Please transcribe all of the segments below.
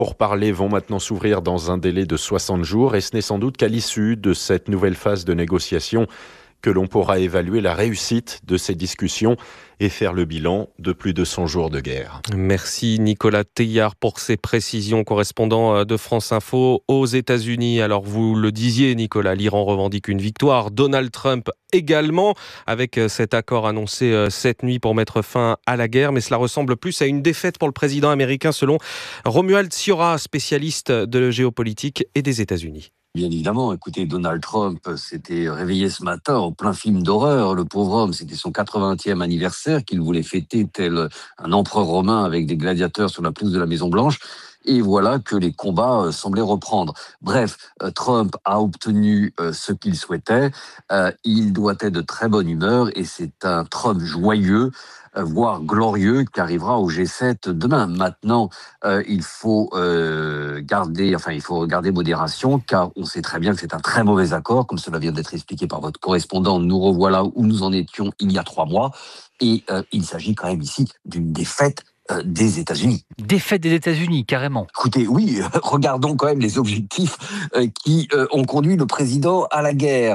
Pourparlers vont maintenant s'ouvrir dans un délai de 60 jours et ce n'est sans doute qu'à l'issue de cette nouvelle phase de négociation que l'on pourra évaluer la réussite de ces discussions et faire le bilan de plus de 100 jours de guerre. Merci Nicolas Teilhard pour ces précisions, correspondant de France Info aux États-Unis. Alors vous le disiez Nicolas, l'Iran revendique une victoire, Donald Trump également, avec cet accord annoncé cette nuit pour mettre fin à la guerre, mais cela ressemble plus à une défaite pour le président américain selon Romuald Siora, spécialiste de géopolitique et des États-Unis. Bien évidemment, écoutez, Donald Trump s'était réveillé ce matin en plein film d'horreur. Le pauvre homme, c'était son 80e anniversaire qu'il voulait fêter tel un empereur romain avec des gladiateurs sur la place de la Maison-Blanche. Et voilà que les combats semblaient reprendre. Bref, Trump a obtenu ce qu'il souhaitait. Il doit être de très bonne humeur et c'est un Trump joyeux, voire glorieux, qui arrivera au G7 demain. Maintenant, il faut garder modération, car on sait très bien que c'est un très mauvais accord, comme cela vient d'être expliqué par votre correspondant. Nous revoilà où nous en étions il y a 3 mois. Et il s'agit quand même ici d'une défaite des États-Unis. Défaite des États-Unis, carrément. Écoutez, oui, regardons quand même les objectifs qui ont conduit le président à la guerre.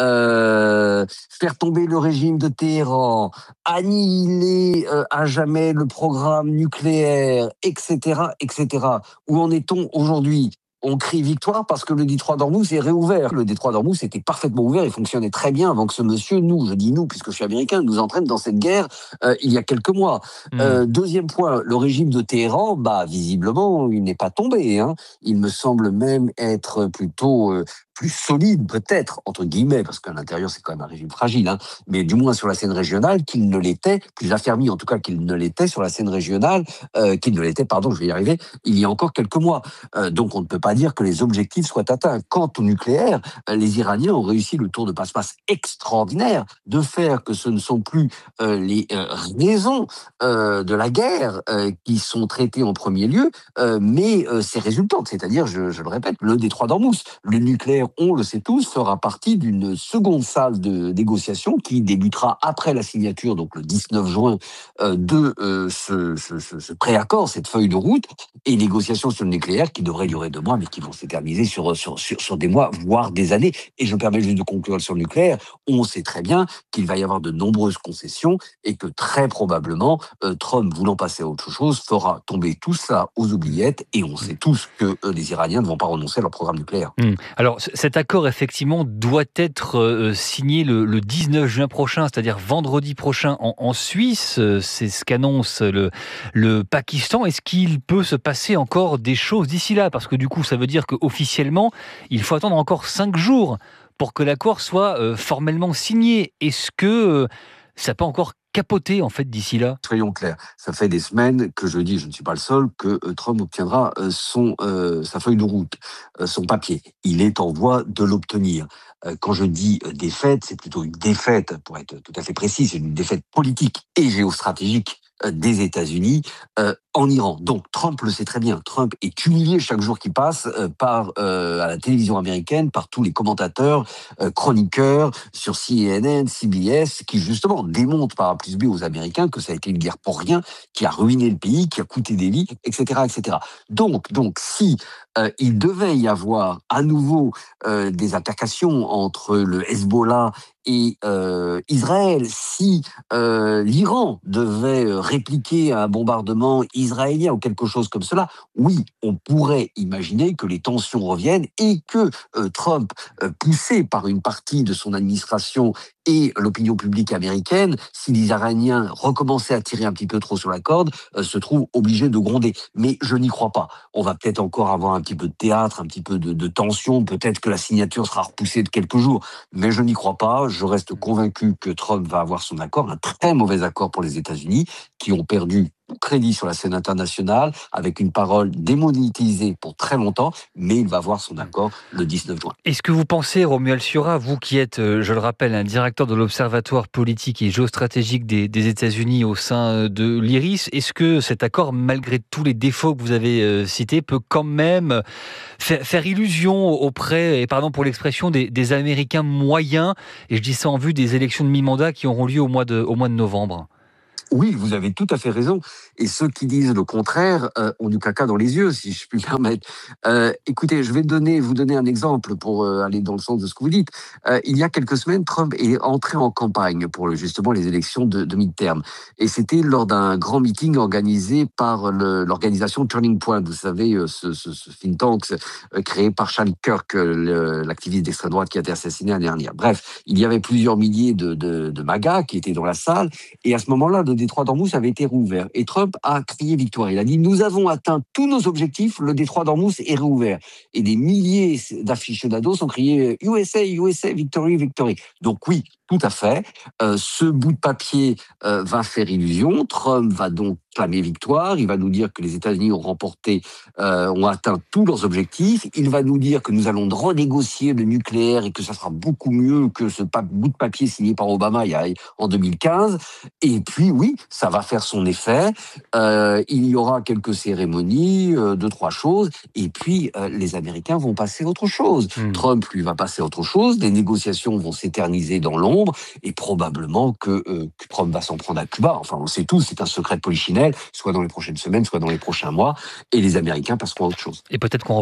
Faire tomber le régime de Téhéran, annihiler à jamais le programme nucléaire, etc., etc. Où en est-on aujourd'hui ? On crie victoire parce que le détroit d'Ormuz est réouvert. Le détroit d'Ormuz était parfaitement ouvert et fonctionnait très bien avant que ce monsieur, je dis nous puisque je suis américain, nous entraîne dans cette guerre il y a quelques mois. Deuxième point, le régime de Téhéran, visiblement, il n'est pas tombé. Il me semble même être plutôt plus solide, peut-être, entre guillemets, parce qu'à l'intérieur, c'est quand même un régime fragile, mais du moins sur la scène régionale, qu'il ne l'était, plus affermi en tout cas qu'il ne l'était sur la scène régionale, qu'il ne l'était, je vais y arriver, il y a encore quelques mois. Donc on ne peut pas dire que les objectifs soient atteints. Quant au nucléaire, les Iraniens ont réussi le tour de passe-passe extraordinaire de faire que ce ne sont plus les raisons de la guerre qui sont traitées en premier lieu, mais ses résultantes, c'est-à-dire, je le répète, le détroit d'Ormuz. Le nucléaire, on le sait tous, fera partie d'une seconde phase de négociation qui débutera après la signature, donc le 19 juin, de ce préaccord, cette feuille de route, et négociations sur le nucléaire qui devraient durer 2 mois, mais qui vont s'éterniser sur des mois, voire des années. Et je me permets juste de conclure sur le nucléaire. On sait très bien qu'il va y avoir de nombreuses concessions et que très probablement, Trump, voulant passer à autre chose, fera tomber tout ça aux oubliettes. Et on sait tous que les Iraniens ne vont pas renoncer à leur programme nucléaire. Alors, cet accord, effectivement, doit être signé le 19 juin prochain, c'est-à-dire vendredi prochain en Suisse. C'est ce qu'annonce le Pakistan. Est-ce qu'il peut se passer encore des choses d'ici là ? Parce que du coup, ça veut dire qu'officiellement, il faut attendre encore 5 jours pour que l'accord soit formellement signé. Est-ce que ça peut encore capoter, en fait, d'ici là ? Soyons clairs, ça fait des semaines que je dis, je ne suis pas le seul, que Trump obtiendra sa feuille de route, son papier. Il est en voie de l'obtenir. Quand je dis défaite, c'est plutôt une défaite, pour être tout à fait précis, c'est une défaite politique et géostratégique des États-Unis en Iran. Donc Trump le sait très bien. Trump est humilié chaque jour qui passe à la télévision américaine, par tous les commentateurs, chroniqueurs sur CNN, CBS, qui justement démontrent par A plus B aux Américains que ça a été une guerre pour rien, qui a ruiné le pays, qui a coûté des vies, etc., etc. Donc si il devait y avoir à nouveau des altercations entre le Hezbollah et Israël, si l'Iran devait répliquer un bombardement israélien ou quelque chose comme cela, oui, on pourrait imaginer que les tensions reviennent et que Trump, poussé par une partie de son administration et l'opinion publique américaine, si les Iraniens recommençaient à tirer un petit peu trop sur la corde, se trouvent obligés de gronder. Mais je n'y crois pas. On va peut-être encore avoir un petit peu de théâtre, un petit peu de tension, peut-être que la signature sera repoussée de quelques jours, mais je n'y crois pas. Je reste convaincu que Trump va avoir son accord, un très mauvais accord pour les États-Unis, qui ont perdu tout crédit sur la scène internationale, avec une parole démonétisée pour très longtemps, mais il va avoir son accord le 19 juin. Est-ce que vous pensez, Romuald Siora, vous qui êtes, je le rappelle, un directeur de l'Observatoire politique et géostratégique des États-Unis au sein de l'IRIS, est-ce que cet accord, malgré tous les défauts que vous avez cités, peut quand même faire illusion auprès, et pardon pour l'expression, des Américains moyens, et je dis ça en vue des élections de mi-mandat qui auront lieu au mois de novembre ? Oui, vous avez tout à fait raison. Et ceux qui disent le contraire ont du caca dans les yeux, si je puis me permettre. Écoutez, je vais vous donner un exemple pour aller dans le sens de ce que vous dites. Il y a quelques semaines, Trump est entré en campagne pour justement les élections de midterm. Et c'était lors d'un grand meeting organisé par l'organisation Turning Point. Vous savez, ce think tank créé par Charlie Kirk, l'activiste d'extrême droite qui a été assassiné l'année dernière. Bref, il y avait plusieurs milliers de MAGA qui étaient dans la salle. Et à ce moment-là, le détroit d'Ormuz avait été rouvert. Et Trump a crié victoire. Il a dit « Nous avons atteint tous nos objectifs, le détroit d'Ormuz est rouvert ». Et des milliers d'aficionados ont crié « USA, USA, victory, victory ». Donc oui, tout à fait. Ce bout de papier va faire illusion. Trump va donc clamer victoire. Il va nous dire que les États-Unis ont atteint tous leurs objectifs. Il va nous dire que nous allons renégocier le nucléaire et que ça sera beaucoup mieux que ce bout de papier signé par Obama en 2015. Et puis oui, ça va faire son effet. Il y aura quelques cérémonies, 2-3 choses. Et puis les Américains vont passer à autre chose. Trump, lui, va passer à autre chose. Les négociations vont s'éterniser dans l'ombre. Et probablement que Trump va s'en prendre à Cuba. Enfin, on sait tous, c'est un secret de polichinelle, soit dans les prochaines semaines, soit dans les prochains mois. Et les Américains passeront à autre chose. Et peut-être qu'on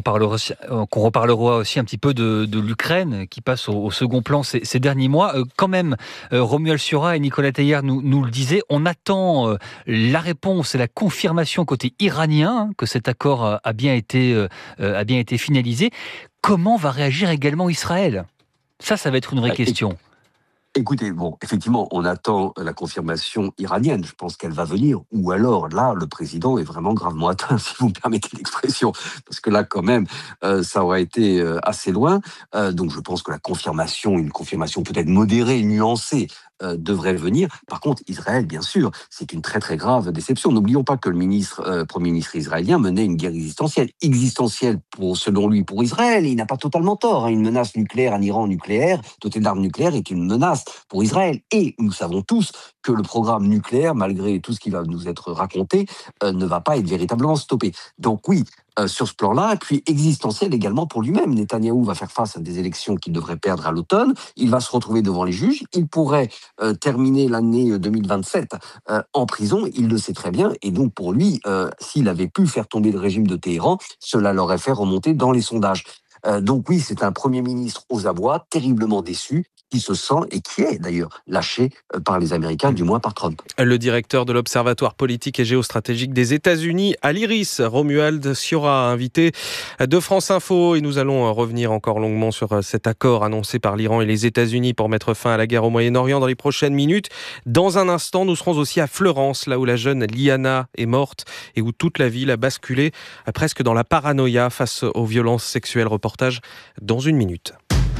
reparlera aussi un petit peu de l'Ukraine, qui passe au second plan ces derniers mois. Quand même, Romuald Siora et Nicolas Teilhard nous le disaient, on attend la réponse et la confirmation côté iranien que cet accord a bien été finalisé. Comment va réagir également Israël ? Ça va être une vraie question. Écoutez, effectivement, on attend la confirmation iranienne. Je pense qu'elle va venir. Ou alors, là, le président est vraiment gravement atteint, si vous me permettez l'expression. Parce que là, quand même, ça aurait été assez loin. Donc, je pense que une confirmation peut-être modérée, nuancée, devrait venir. Par contre, Israël, bien sûr, c'est une très très grave déception. N'oublions pas que le Premier ministre israélien menait une guerre existentielle selon lui pour Israël. Et il n'a pas totalement tort. Une menace nucléaire, un Iran nucléaire, doté d'armes nucléaires, est une menace pour Israël. Et nous savons tous que le programme nucléaire, malgré tout ce qui va nous être raconté, ne va pas être véritablement stoppé. Donc oui, sur ce plan-là, et puis existentiel également pour lui-même. Netanyahou va faire face à des élections qu'il devrait perdre à l'automne. Il va se retrouver devant les juges. Il pourrait terminer l'année 2027 en prison. Il le sait très bien. Et donc pour lui, s'il avait pu faire tomber le régime de Téhéran, cela l'aurait fait remonter dans les sondages. Donc oui, c'est un Premier ministre aux abois, terriblement déçu, qui se sent et qui est d'ailleurs lâché par les Américains, du moins par Trump. Le directeur de l'Observatoire politique et géostratégique des États-Unis à l'IRIS, Romuald Siora, invité de France Info. Et nous allons revenir encore longuement sur cet accord annoncé par l'Iran et les États-Unis pour mettre fin à la guerre au Moyen-Orient dans les prochaines minutes. Dans un instant, nous serons aussi à Fleurance, là où la jeune Liana est morte et où toute la ville a basculé presque dans la paranoïa face aux violences sexuelles. Reportage dans une minute.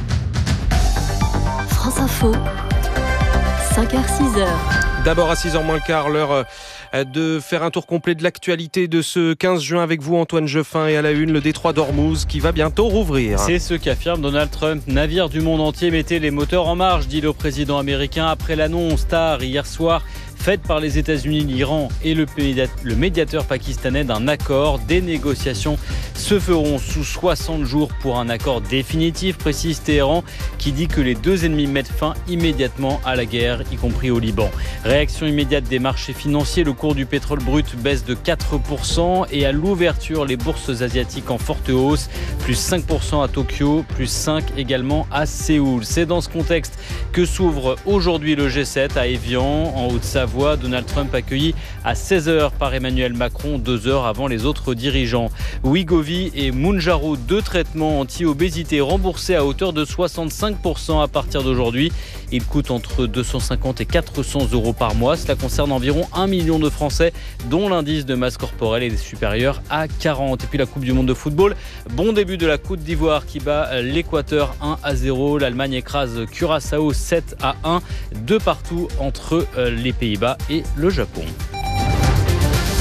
France Info, 5h-6h. D'abord à 6h moins le quart, l'heure de faire un tour complet de l'actualité de ce 15 juin avec vous, Antoine Jeffin, et à la une, le détroit d'Ormuz qui va bientôt rouvrir. C'est ce qu'affirme Donald Trump. Navires du monde entier, mettez les moteurs en marche, dit le président américain après l'annonce tard hier soir faite par les États-Unis, l'Iran et le médiateur pakistanais d'un accord. Des négociations se feront sous 60 jours pour un accord définitif, précise Téhéran, qui dit que les deux ennemis mettent fin immédiatement à la guerre, y compris au Liban. Réaction immédiate des marchés financiers, le cours du pétrole brut baisse de 4% et à l'ouverture, les bourses asiatiques en forte hausse, plus 5% à Tokyo, plus 5% également à Séoul. C'est dans ce contexte que s'ouvre aujourd'hui le G7 à Évian, en Haute-Savoie. Donald Trump accueilli à 16h par Emmanuel Macron, 2 heures avant les autres dirigeants. Wegovy et Mounjaro, 2 traitements anti-obésité remboursés à hauteur de 65% à partir d'aujourd'hui. Ils coûtent entre 250 et 400 euros par mois. Cela concerne environ 1 million de Français dont l'indice de masse corporelle est supérieur à 40. Et puis la Coupe du Monde de football. Bon début de la Côte d'Ivoire qui bat l'Équateur 1-0. L'Allemagne écrase Curaçao 7-1. 2 partout entre les Pays-Bas et le Japon.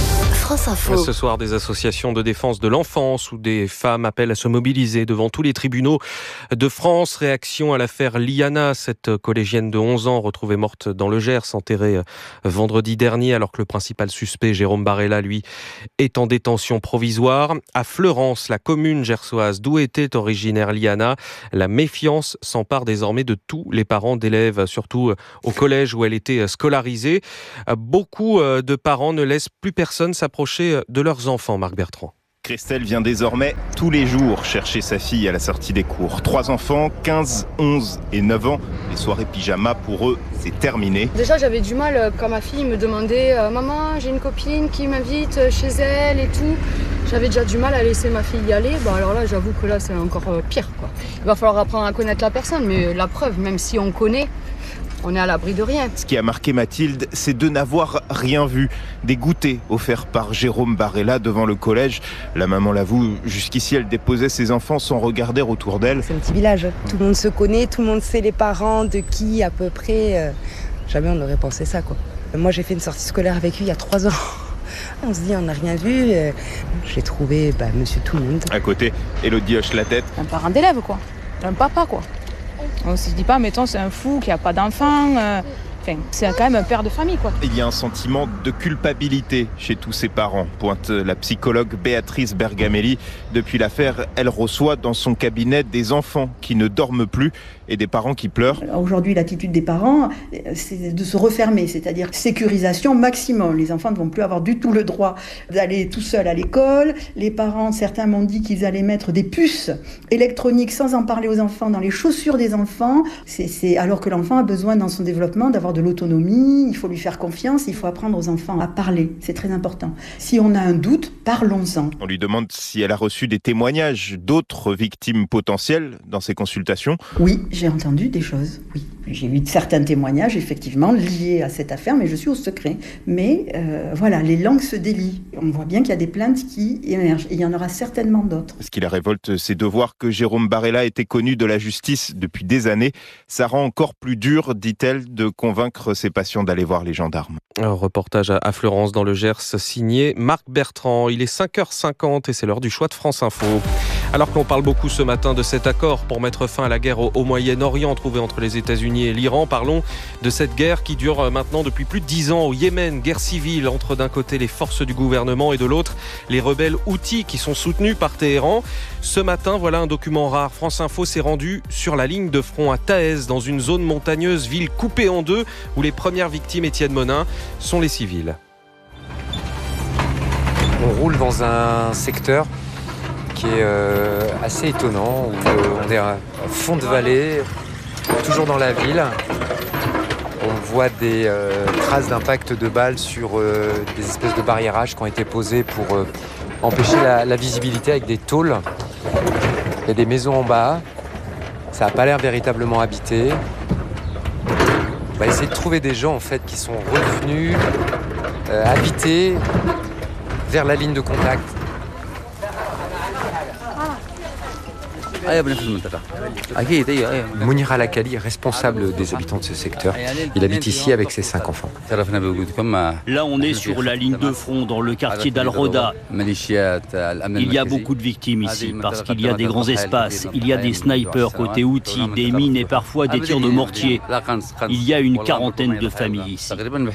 France Info. Ce soir, des associations de défense de l'enfance ou des femmes appellent à se mobiliser devant tous les tribunaux de France. Réaction à l'affaire Liana, cette collégienne de 11 ans retrouvée morte dans le Gers, enterrée vendredi dernier, alors que le principal suspect, Jérôme Barella, lui, est en détention provisoire. À Fleurance, la commune gersoise d'où était originaire Liana, la méfiance s'empare désormais de tous les parents d'élèves, surtout au collège où elle était scolarisée. Beaucoup de parents ne laissent plus personne s'approcher de leurs enfants, Marc Bertrand. Christelle vient désormais tous les jours chercher sa fille à la sortie des cours. 3 enfants, 15, 11 et 9 ans. Les soirées pyjama, pour eux, c'est terminé. Déjà, j'avais du mal quand ma fille me demandait « Maman, j'ai une copine qui m'invite chez elle et tout ». J'avais déjà du mal à laisser ma fille y aller. Alors là, j'avoue que là, c'est encore pire, quoi. Il va falloir apprendre à connaître la personne, mais la preuve, même si on connaît, on est à l'abri de rien. Ce qui a marqué Mathilde, c'est de n'avoir rien vu. Des goûters offerts par Jérôme Barella devant le collège. La maman l'avoue, jusqu'ici, elle déposait ses enfants sans regarder autour d'elle. C'est un petit village. Tout le monde se connaît, tout le monde sait les parents, de qui à peu près. Jamais on n'aurait pensé ça, quoi. Moi, j'ai fait une sortie scolaire avec lui il y a 3 ans. On se dit, on n'a rien vu. J'ai trouvé monsieur tout le monde. À côté, Elodie hoche la tête. Un parent d'élève, quoi. Un papa, quoi. On se dit pas, mettons, c'est un fou qui n'a pas d'enfant. C'est quand même un père de famille, quoi. Il y a un sentiment de culpabilité chez tous ses parents, pointe la psychologue Béatrice Bergamelli. Depuis l'affaire, elle reçoit dans son cabinet des enfants qui ne dorment plus et des parents qui pleurent. Aujourd'hui, l'attitude des parents, c'est de se refermer, c'est-à-dire sécurisation maximum. Les enfants ne vont plus avoir du tout le droit d'aller tout seuls à l'école. Les parents, certains m'ont dit qu'ils allaient mettre des puces électroniques sans en parler aux enfants dans les chaussures des enfants. C'est alors que l'enfant a besoin dans son développement d'avoir de l'autonomie, il faut lui faire confiance, il faut apprendre aux enfants à parler, c'est très important. Si on a un doute, parlons-en. On lui demande si elle a reçu des témoignages d'autres victimes potentielles dans ses consultations. Oui, j'ai entendu des choses, oui. J'ai eu certains témoignages, effectivement, liés à cette affaire, mais je suis au secret. Mais voilà, les langues se délient. On voit bien qu'il y a des plaintes qui émergent, et il y en aura certainement d'autres. Ce qui la révolte, c'est de voir que Jérôme Barella était connu de la justice depuis des années. Ça rend encore plus dur, dit-elle, de convaincre ses patients d'aller voir les gendarmes. Un reportage à Fleurance dans le Gers, signé Marc Bertrand. Il est 5h50 et c'est l'heure du choix de France Info. Alors qu'on parle beaucoup ce matin de cet accord pour mettre fin à la guerre au Moyen-Orient trouvé entre les États-Unis et l'Iran, parlons de cette guerre qui dure maintenant depuis plus de 10 ans au Yémen. Guerre civile entre d'un côté les forces du gouvernement et de l'autre les rebelles houthis qui sont soutenus par Téhéran. Ce matin, voilà un document rare. France Info s'est rendu sur la ligne de front à Taez, dans une zone montagneuse, ville coupée en deux, où les premières victimes, Étienne Monin, sont les civils. On roule dans un secteur qui est assez étonnant, où on est à fond de vallée, toujours dans la ville. On voit des traces d'impact de balles sur des espèces de barriérages qui ont été posés pour empêcher la visibilité avec des tôles. Il y a des maisons en bas, ça n'a pas l'air véritablement habité. On va essayer de trouver des gens en fait, qui sont revenus habiter vers la ligne de contact. Mounir Al-Akali, responsable des habitants de ce secteur. Il habite ici avec ses 5 enfants. Là, on est sur la ligne de front dans le quartier d'Al-Roda. Il y a beaucoup de victimes ici parce qu'il y a des grands espaces. Il y a des snipers côté outils, des mines et parfois des tirs de mortier. Il y a une quarantaine de familles ici.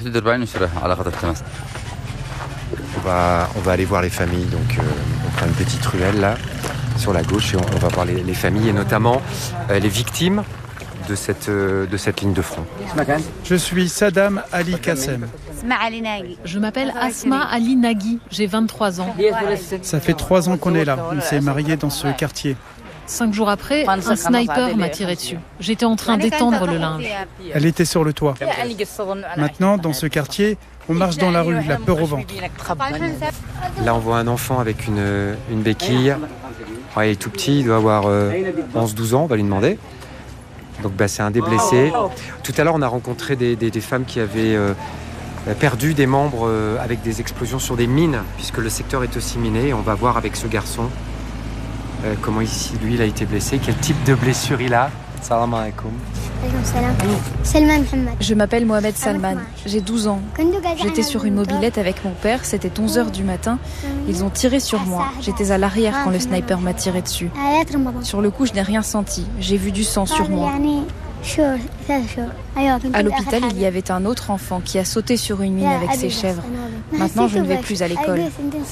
On va aller voir les familles. Donc, on prend une petite ruelle là, sur la gauche, et on va voir les familles et notamment les victimes de cette ligne de front. Je suis Saddam Ali Kassem. Je m'appelle Asma Ali Nagui, j'ai 23 ans. Ça fait 3 ans qu'on est là, on s'est mariés dans ce quartier. 5 jours après, un sniper m'a tiré dessus. J'étais en train d'étendre le linge. Elle était sur le toit. Maintenant, dans ce quartier, on marche dans la rue, la peur au ventre. Là, on voit un enfant avec une béquille. Ouais, il est tout petit, il doit avoir 11-12 ans, on va lui demander. Donc c'est un des blessés. Tout à l'heure, on a rencontré des femmes qui avaient perdu des membres avec des explosions sur des mines, puisque le secteur est aussi miné. Et on va voir avec ce garçon comment ici, lui, il a été blessé, quel type de blessure il a. Salam alaikum. Je m'appelle Mohamed Salman, j'ai 12 ans. J'étais sur une mobilette avec mon père, c'était 11h du matin. Ils ont tiré sur moi. J'étais à l'arrière quand le sniper m'a tiré dessus. Sur le coup, je n'ai rien senti. J'ai vu du sang sur moi. À l'hôpital, il y avait un autre enfant qui a sauté sur une mine avec ses chèvres. Maintenant, je ne vais plus à l'école.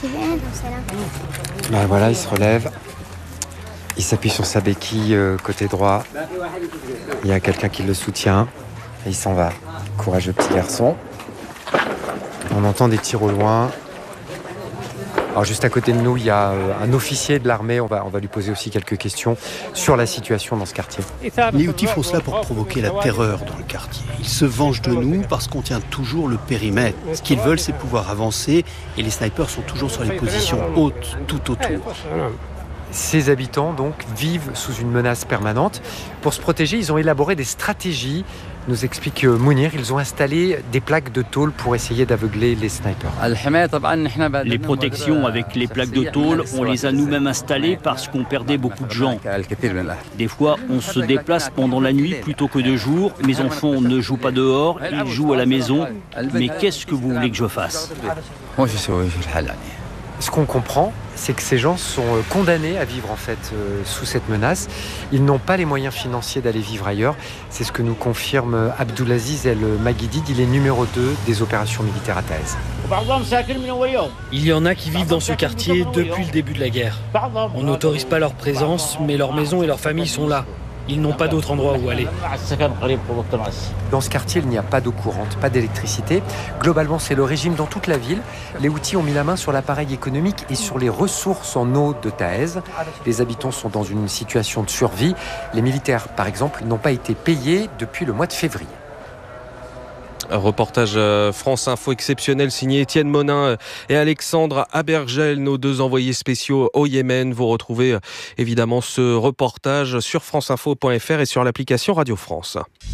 Ben voilà, il se relève. Il s'appuie sur sa béquille côté droit. Il y a quelqu'un qui le soutient. Et il s'en va. Courageux petit garçon. On entend des tirs au loin. Alors juste à côté de nous, il y a un officier de l'armée. On va lui poser aussi quelques questions sur la situation dans ce quartier. Les Houthis font cela pour provoquer la terreur dans le quartier. Ils se vengent de nous parce qu'on tient toujours le périmètre. Ce qu'ils veulent, c'est pouvoir avancer et les snipers sont toujours sur les positions hautes tout autour. Ces habitants, donc, vivent sous une menace permanente. Pour se protéger, ils ont élaboré des stratégies, nous explique Mounir. Ils ont installé des plaques de tôle pour essayer d'aveugler les snipers. Les protections avec les plaques de tôle, on les a nous-mêmes installées parce qu'on perdait beaucoup de gens. Des fois, on se déplace pendant la nuit plutôt que de jour. Mes enfants ne jouent pas dehors, ils jouent à la maison. Mais qu'est-ce que vous voulez que je fasse ? Ce qu'on comprend, c'est que ces gens sont condamnés à vivre en fait sous cette menace. Ils n'ont pas les moyens financiers d'aller vivre ailleurs. C'est ce que nous confirme Abdulaziz El Maguidid. Il est numéro 2 des opérations militaires à Taez. Il y en a qui vivent dans ce quartier depuis le début de la guerre. On n'autorise pas leur présence, mais leurs maisons et leurs familles sont là. Ils n'ont pas d'autre endroit où aller. Dans ce quartier, il n'y a pas d'eau courante, pas d'électricité. Globalement, c'est le régime dans toute la ville. Les Houthis ont mis la main sur l'appareil économique et sur les ressources en eau de Taez. Les habitants sont dans une situation de survie. Les militaires, par exemple, n'ont pas été payés depuis le mois de février. Un reportage France Info exceptionnel signé Étienne Monin et Alexandre Abergel, nos 2 envoyés spéciaux au Yémen. Vous retrouvez évidemment ce reportage sur franceinfo.fr et sur l'application Radio France.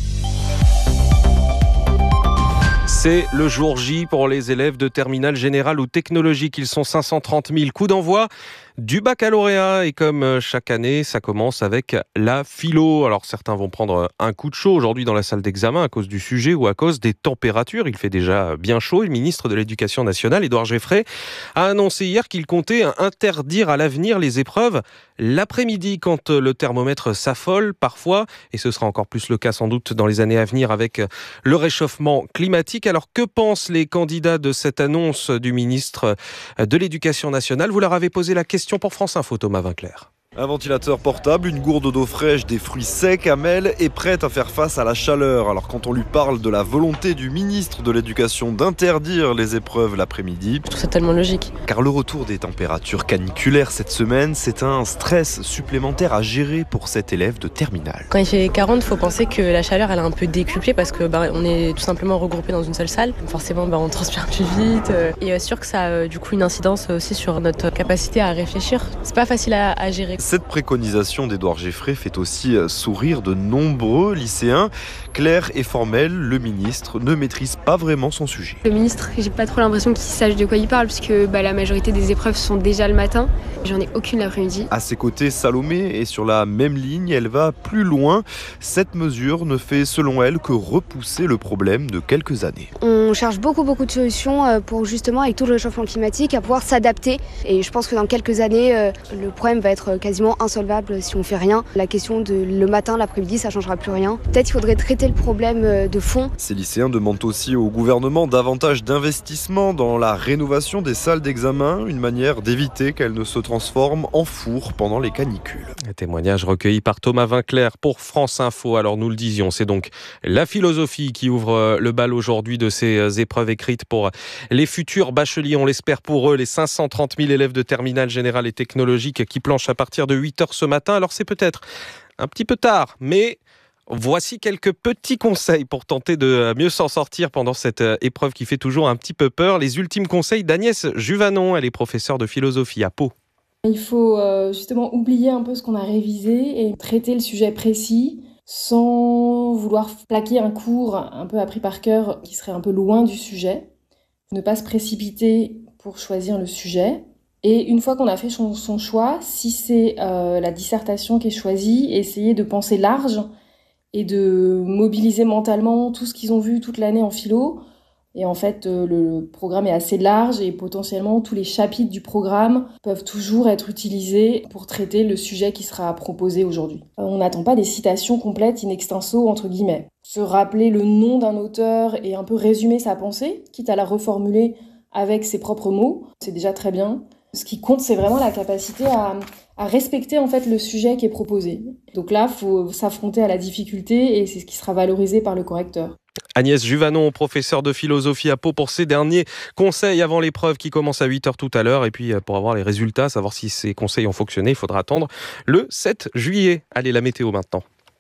C'est le jour J pour les élèves de terminale générale ou technologique. Ils sont 530 000. Coup d'envoi du baccalauréat. Et comme chaque année, ça commence avec la philo. Alors certains vont prendre un coup de chaud aujourd'hui dans la salle d'examen à cause du sujet ou à cause des températures. Il fait déjà bien chaud. Le ministre de l'Éducation nationale, Édouard Geoffrey, a annoncé hier qu'il comptait interdire à l'avenir les épreuves l'après-midi quand le thermomètre s'affole parfois. Et ce sera encore plus le cas sans doute dans les années à venir avec le réchauffement climatique. Alors que pensent les candidats de cette annonce du ministre de l'Éducation nationale ? Vous leur avez posé la question pour France Info, Thomas Vinclair. Un ventilateur portable, une gourde d'eau fraîche, des fruits secs, Amel est prête à faire face à la chaleur. Alors quand on lui parle de la volonté du ministre de l'Éducation d'interdire les épreuves l'après-midi, je trouve ça tellement logique. Car le retour des températures caniculaires cette semaine, c'est un stress supplémentaire à gérer pour cet élève de terminale. Quand il fait 40, il faut penser que la chaleur elle a un peu décuplé parce que on est tout simplement regroupés dans une seule salle. Forcément on transpire plus vite et sûr que ça a du coup une incidence aussi sur notre capacité à réfléchir. C'est pas facile à gérer. Cette préconisation d'Édouard Geoffrey fait aussi sourire de nombreux lycéens. Clair et formel, le ministre ne maîtrise pas vraiment son sujet. Le ministre, j'ai pas trop l'impression qu'il sache de quoi il parle puisque la majorité des épreuves sont déjà le matin. J'en ai aucune l'après-midi. À ses côtés, Salomé est sur la même ligne, elle va plus loin. Cette mesure ne fait selon elle que repousser le problème de quelques années. On cherche beaucoup de solutions pour justement, avec tout le réchauffement climatique, à pouvoir s'adapter. Et je pense que dans quelques années, le problème va être quasiment insolvable si on fait rien. La question de le matin, l'après-midi, ça changera plus rien. Peut-être qu'il faudrait traiter le problème de fond. Ces lycéens demandent aussi au gouvernement davantage d'investissement dans la rénovation des salles d'examen, une manière d'éviter qu'elles ne se transforment en four pendant les canicules. Un témoignage recueilli par Thomas Vinclair pour France Info. Alors nous le disions, c'est donc la philosophie qui ouvre le bal aujourd'hui de ces épreuves écrites pour les futurs bacheliers. On l'espère pour eux, les 530 000 élèves de terminale générale et technologique qui planchent à partir de 8h ce matin. Alors c'est peut-être un petit peu tard, mais voici quelques petits conseils pour tenter de mieux s'en sortir pendant cette épreuve qui fait toujours un petit peu peur. Les ultimes conseils d'Agnès Juvanon, elle est professeure de philosophie à Pau. Il faut justement oublier un peu ce qu'on a révisé et traiter le sujet précis sans vouloir plaquer un cours un peu appris par cœur qui serait un peu loin du sujet. Ne pas se précipiter pour choisir le sujet. Et une fois qu'on a fait son choix, si c'est la dissertation qui est choisie, essayer de penser large et de mobiliser mentalement tout ce qu'ils ont vu toute l'année en philo. Et en fait, le programme est assez large et potentiellement tous les chapitres du programme peuvent toujours être utilisés pour traiter le sujet qui sera proposé aujourd'hui. On n'attend pas des citations complètes in extenso, entre guillemets. Se rappeler le nom d'un auteur et un peu résumer sa pensée, quitte à la reformuler avec ses propres mots, c'est déjà très bien. Ce qui compte, c'est vraiment la capacité à respecter en fait le sujet qui est proposé. Donc là, il faut s'affronter à la difficulté et c'est ce qui sera valorisé par le correcteur. Agnès Juvanon, professeure de philosophie à Pau, pour ses derniers conseils avant l'épreuve qui commence à 8h tout à l'heure. Et puis pour avoir les résultats, savoir si ces conseils ont fonctionné, il faudra attendre le 7 juillet. Allez, la météo maintenant.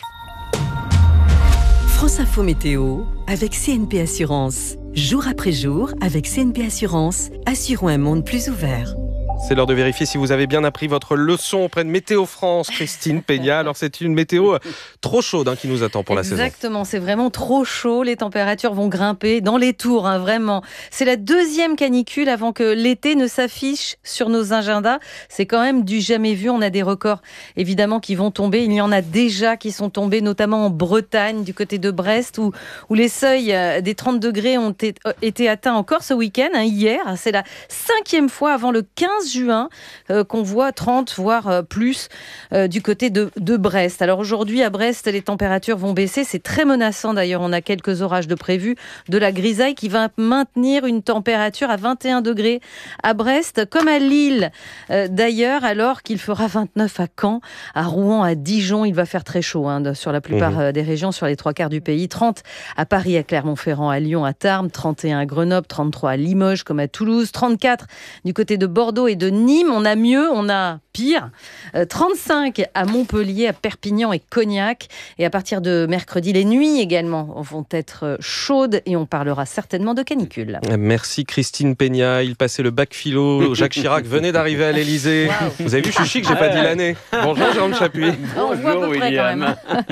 France Info Météo avec CNP Assurance. Jour après jour, avec CNP Assurance, assurons un monde plus ouvert. C'est l'heure de vérifier si vous avez bien appris votre leçon auprès de Météo France, Christine Peña. Alors c'est une météo trop chaude qui nous attend pour la saison. Exactement, c'est vraiment trop chaud. Les températures vont grimper dans les tours, vraiment. C'est la deuxième canicule avant que l'été ne s'affiche sur nos agendas. C'est quand même du jamais vu. On a des records évidemment qui vont tomber. Il y en a déjà qui sont tombés, notamment en Bretagne, du côté de Brest, où les seuils des 30 degrés ont été atteints encore ce week-end, hier. C'est la 5e fois avant le 15 juin qu'on voit 30 voire plus du côté de Brest. Alors aujourd'hui à Brest, les températures vont baisser, c'est très menaçant d'ailleurs, on a quelques orages de prévus, de la grisaille qui va maintenir une température à 21 degrés à Brest comme à Lille d'ailleurs, alors qu'il fera 29 à Caen, à Rouen, à Dijon. Il va faire très chaud sur la plupart des régions, sur les 3/4 du pays. 30 à Paris, à Clermont-Ferrand, à Lyon, à Tarbes, 31 à Grenoble, 33 à Limoges comme à Toulouse, 34 du côté de Bordeaux et de Nîmes. On a mieux, on a pire. 35 à Montpellier, à Perpignan et Cognac. Et à partir de mercredi, les nuits également vont être chaudes et on parlera certainement de canicule. Merci Christine Peña. Il passait le bac philo. Jacques Chirac venait d'arriver à l'Elysée. Wow. Vous avez vu, je suis chic, j'ai pas dit l'année. Bonjour Jérôme Chapuis. Bonjour William.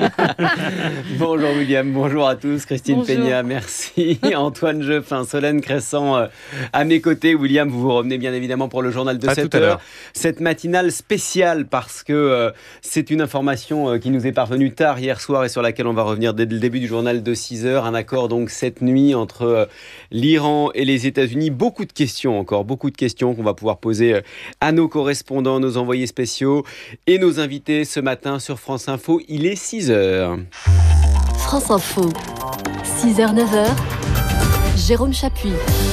Bonjour William, bonjour à tous. Christine Peña, merci. Antoine Jeffin, Solène Crescent à mes côtés. William, vous revenez bien évidemment pour le journal de 7h. Cette matinale spéciale parce que c'est une information qui nous est parvenue tard hier soir et sur laquelle on va revenir dès le début du journal de 6h. Un accord donc cette nuit entre l'Iran et les États-Unis. Beaucoup de questions encore, beaucoup de questions qu'on va pouvoir poser à nos correspondants, nos envoyés spéciaux et nos invités ce matin sur France Info. Il est 6h. France Info, 6h, 9h, Jérôme Chapuis.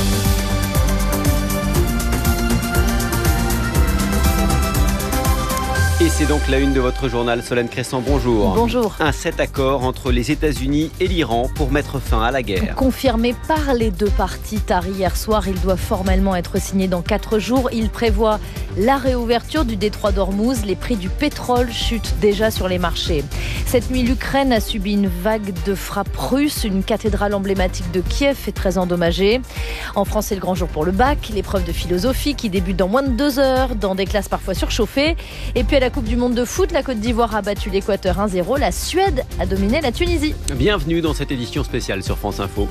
Et c'est donc la une de votre journal. Solène Crescent, bonjour. Bonjour. Cet accord entre les États-Unis et l'Iran pour mettre fin à la guerre. Confirmé par les deux parties tard hier soir, il doit formellement être signé dans 4 jours. Il prévoit la réouverture du détroit d'Ormuz. Les prix du pétrole chutent déjà sur les marchés. Cette nuit, l'Ukraine a subi une vague de frappes russes. Une cathédrale emblématique de Kiev est très endommagée. En France, c'est le grand jour pour le bac. L'épreuve de philosophie qui débute dans moins de 2 heures, dans des classes parfois surchauffées. Et puis à la Coupe du Monde de foot, la Côte d'Ivoire a battu l'Équateur 1-0. La Suède a dominé la Tunisie. Bienvenue dans cette édition spéciale sur France Info.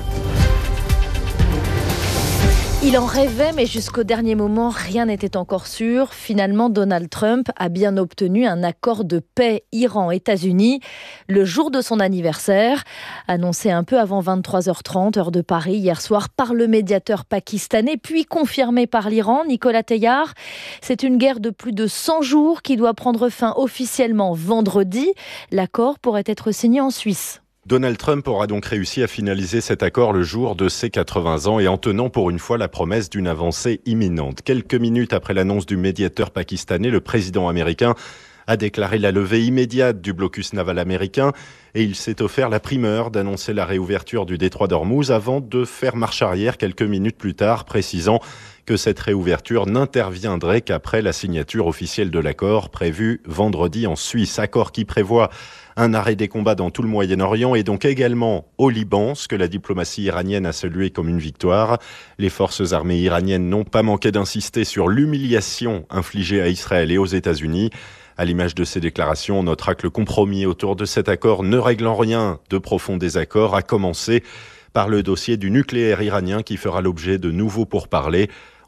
Il en rêvait, mais jusqu'au dernier moment, rien n'était encore sûr. Finalement, Donald Trump a bien obtenu un accord de paix Iran-États-Unis le jour de son anniversaire, annoncé un peu avant 23h30, heure de Paris, hier soir, par le médiateur pakistanais, puis confirmé par l'Iran, Nicolas Teilhard. C'est une guerre de plus de 100 jours qui doit prendre fin officiellement vendredi. L'accord pourrait être signé en Suisse. Donald Trump aura donc réussi à finaliser cet accord le jour de ses 80 ans et en tenant pour une fois la promesse d'une avancée imminente. Quelques minutes après l'annonce du médiateur pakistanais, le président américain a déclaré la levée immédiate du blocus naval américain et il s'est offert la primeur d'annoncer la réouverture du détroit d'Ormuz avant de faire marche arrière quelques minutes plus tard, précisant que cette réouverture n'interviendrait qu'après la signature officielle de l'accord prévu vendredi en Suisse. Accord qui prévoit un arrêt des combats dans tout le Moyen-Orient et donc également au Liban, ce que la diplomatie iranienne a salué comme une victoire. Les forces armées iraniennes n'ont pas manqué d'insister sur l'humiliation infligée à Israël et aux États-Unis. À l'image de ces déclarations, on notera que le compromis autour de cet accord ne règle en rien de profonds désaccords, à commencer par le dossier du nucléaire iranien qui fera l'objet de nouveaux pourparlers.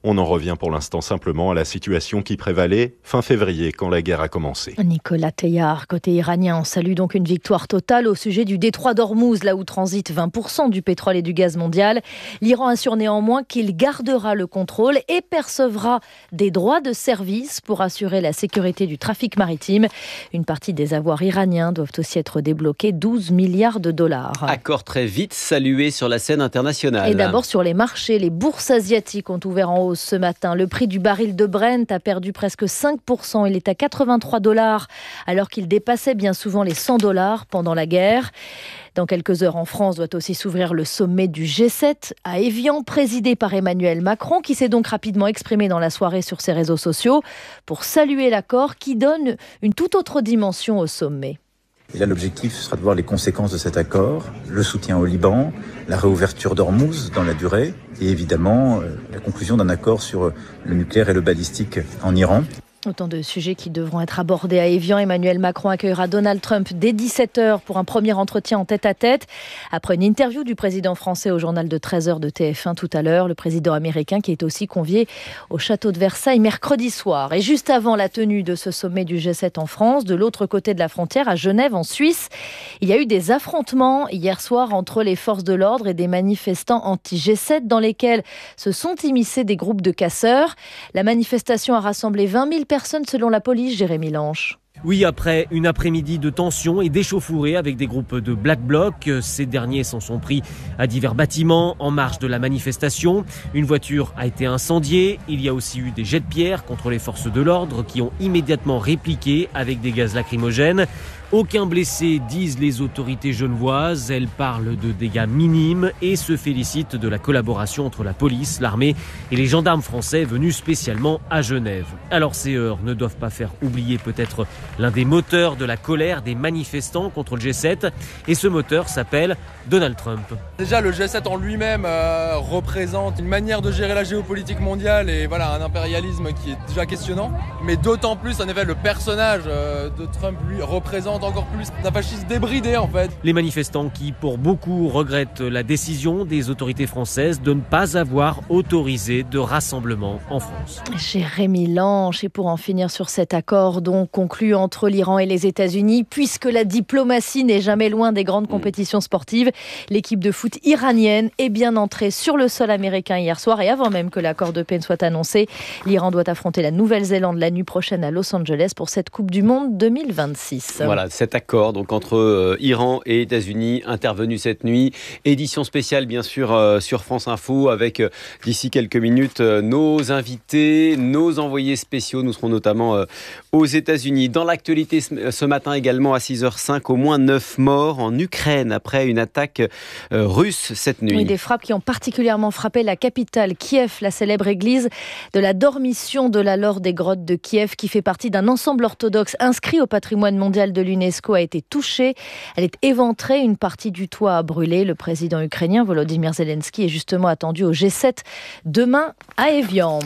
On en revient pour l'instant simplement à la situation qui prévalait fin février quand la guerre a commencé. Nicolas Teilhard, côté iranien, on salue donc une victoire totale au sujet du détroit d'Ormuz, là où transite 20% du pétrole et du gaz mondial. L'Iran assure néanmoins qu'il gardera le contrôle et percevra des droits de service pour assurer la sécurité du trafic maritime. Une partie des avoirs iraniens doivent aussi être débloqués, 12 milliards de dollars. Accord très vite salué sur la scène internationale. Et d'abord sur les marchés, les bourses asiatiques ont ouvert en hausse ce matin. Le prix du baril de Brent a perdu presque 5%. Il est à 83 $, alors qu'il dépassait bien souvent les 100 $ pendant la guerre. Dans quelques heures en France doit aussi s'ouvrir le sommet du G7 à Évian, présidé par Emmanuel Macron, qui s'est donc rapidement exprimé dans la soirée sur ses réseaux sociaux pour saluer l'accord qui donne une toute autre dimension au sommet. Et là, l'objectif sera de voir les conséquences de cet accord, le soutien au Liban, la réouverture d'Ormuz dans la durée et évidemment la conclusion d'un accord sur le nucléaire et le balistique en Iran. Autant de sujets qui devront être abordés à Évian. Emmanuel Macron accueillera Donald Trump dès 17h pour un premier entretien en tête-à-tête. Après une interview du président français au journal de 13h de TF1 tout à l'heure, le président américain qui est aussi convié au château de Versailles mercredi soir. Et juste avant la tenue de ce sommet du G7 en France, de l'autre côté de la frontière, à Genève, en Suisse, il y a eu des affrontements hier soir entre les forces de l'ordre et des manifestants anti-G7 dans lesquels se sont immiscés des groupes de casseurs. La manifestation a rassemblé 20 000 personnes selon la police, Jérémy Lanche. Oui, après une après-midi de tension et d'échauffourée avec des groupes de Black Bloc, ces derniers s'en sont pris à divers bâtiments en marge de la manifestation. Une voiture a été incendiée. Il y a aussi eu des jets de pierre contre les forces de l'ordre qui ont immédiatement répliqué avec des gaz lacrymogènes. Aucun blessé, disent les autorités genevoises. Elles parlent de dégâts minimes et se félicitent de la collaboration entre la police, l'armée et les gendarmes français venus spécialement à Genève. Alors ces heurts ne doivent pas faire oublier peut-être l'un des moteurs de la colère des manifestants contre le G7. Et ce moteur s'appelle Donald Trump. Déjà, le G7 en lui-même représente une manière de gérer la géopolitique mondiale et voilà, un impérialisme qui est déjà questionnant. Mais d'autant plus, en effet, le personnage de Trump, lui, représente encore plus un fascisme débridé, en fait. Les manifestants qui, pour beaucoup, regrettent la décision des autorités françaises de ne pas avoir autorisé de rassemblement en France. Jérémy Lanche, et pour en finir sur cet accord donc conclu entre l'Iran et les États-Unis, puisque la diplomatie n'est jamais loin des grandes compétitions sportives, l'équipe de foot iranienne est bien entrée sur le sol américain hier soir et avant même que l'accord de paix ne soit annoncé, l'Iran doit affronter la Nouvelle-Zélande la nuit prochaine à Los Angeles pour cette Coupe du Monde 2026. Voilà, cet accord donc entre Iran et États-Unis intervenu cette nuit. Édition spéciale bien sûr sur France Info avec d'ici quelques minutes nos invités, nos envoyés spéciaux. Nous serons notamment aux États-Unis. Dans l'actualité ce matin également à 6h05, au moins 9 morts en Ukraine après une attaque russe cette nuit. Oui, des frappes qui ont particulièrement frappé la capitale Kiev, la célèbre église de la Dormition de la Laure des Grottes de Kiev qui fait partie d'un ensemble orthodoxe inscrit au patrimoine mondial de l'UNESCO a été touchée. Elle est éventrée, une partie du toit a brûlé. Le président ukrainien Volodymyr Zelensky est justement attendu au G7 demain à Évian.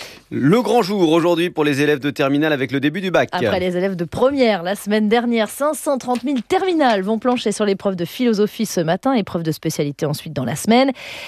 Le grand jour aujourd'hui pour les élèves de terminale avec le début du bac. Après les élèves de première, la semaine dernière, 530 000 terminales vont plancher sur l'épreuve de philosophie ce matin, épreuve de spécialité ensuite dans la semaine.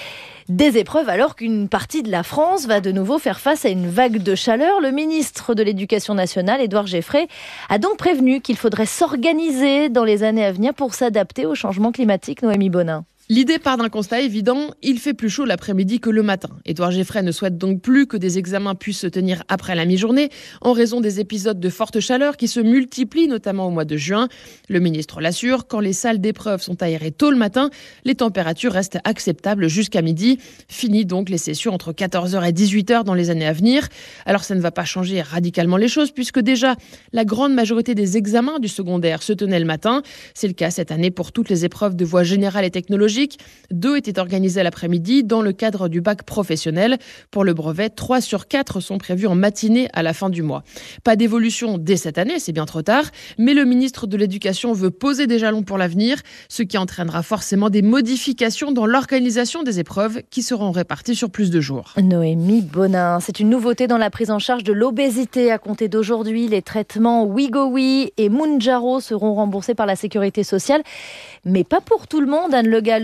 Des épreuves alors qu'une partie de la France va de nouveau faire face à une vague de chaleur. Le ministre de l'Éducation nationale, Édouard Geffray, a donc prévenu qu'il faudrait s'organiser dans les années à venir pour s'adapter au changement climatique. Noémie Bonin. L'idée part d'un constat évident, il fait plus chaud l'après-midi que le matin. Édouard Geffray ne souhaite donc plus que des examens puissent se tenir après la mi-journée en raison des épisodes de forte chaleur qui se multiplient notamment au mois de juin. Le ministre l'assure, quand les salles d'épreuves sont aérées tôt le matin, les températures restent acceptables jusqu'à midi. Fini donc les sessions entre 14h et 18h dans les années à venir. Alors ça ne va pas changer radicalement les choses puisque déjà la grande majorité des examens du secondaire se tenaient le matin. C'est le cas cette année pour toutes les épreuves de voie générale et technologique. 2 étaient organisés l'après-midi dans le cadre du bac professionnel. Pour le brevet, 3 sur 4 sont prévus en matinée à la fin du mois. Pas d'évolution dès cette année, c'est bien trop tard, mais le ministre de l'Éducation veut poser des jalons pour l'avenir, ce qui entraînera forcément des modifications dans l'organisation des épreuves qui seront réparties sur plus de jours. Noémie Bonin, c'est une nouveauté dans la prise en charge de l'obésité à compter d'aujourd'hui. Les traitements Wegovy et Mounjaro seront remboursés par la Sécurité sociale, mais pas pour tout le monde. Anne Le Galleux,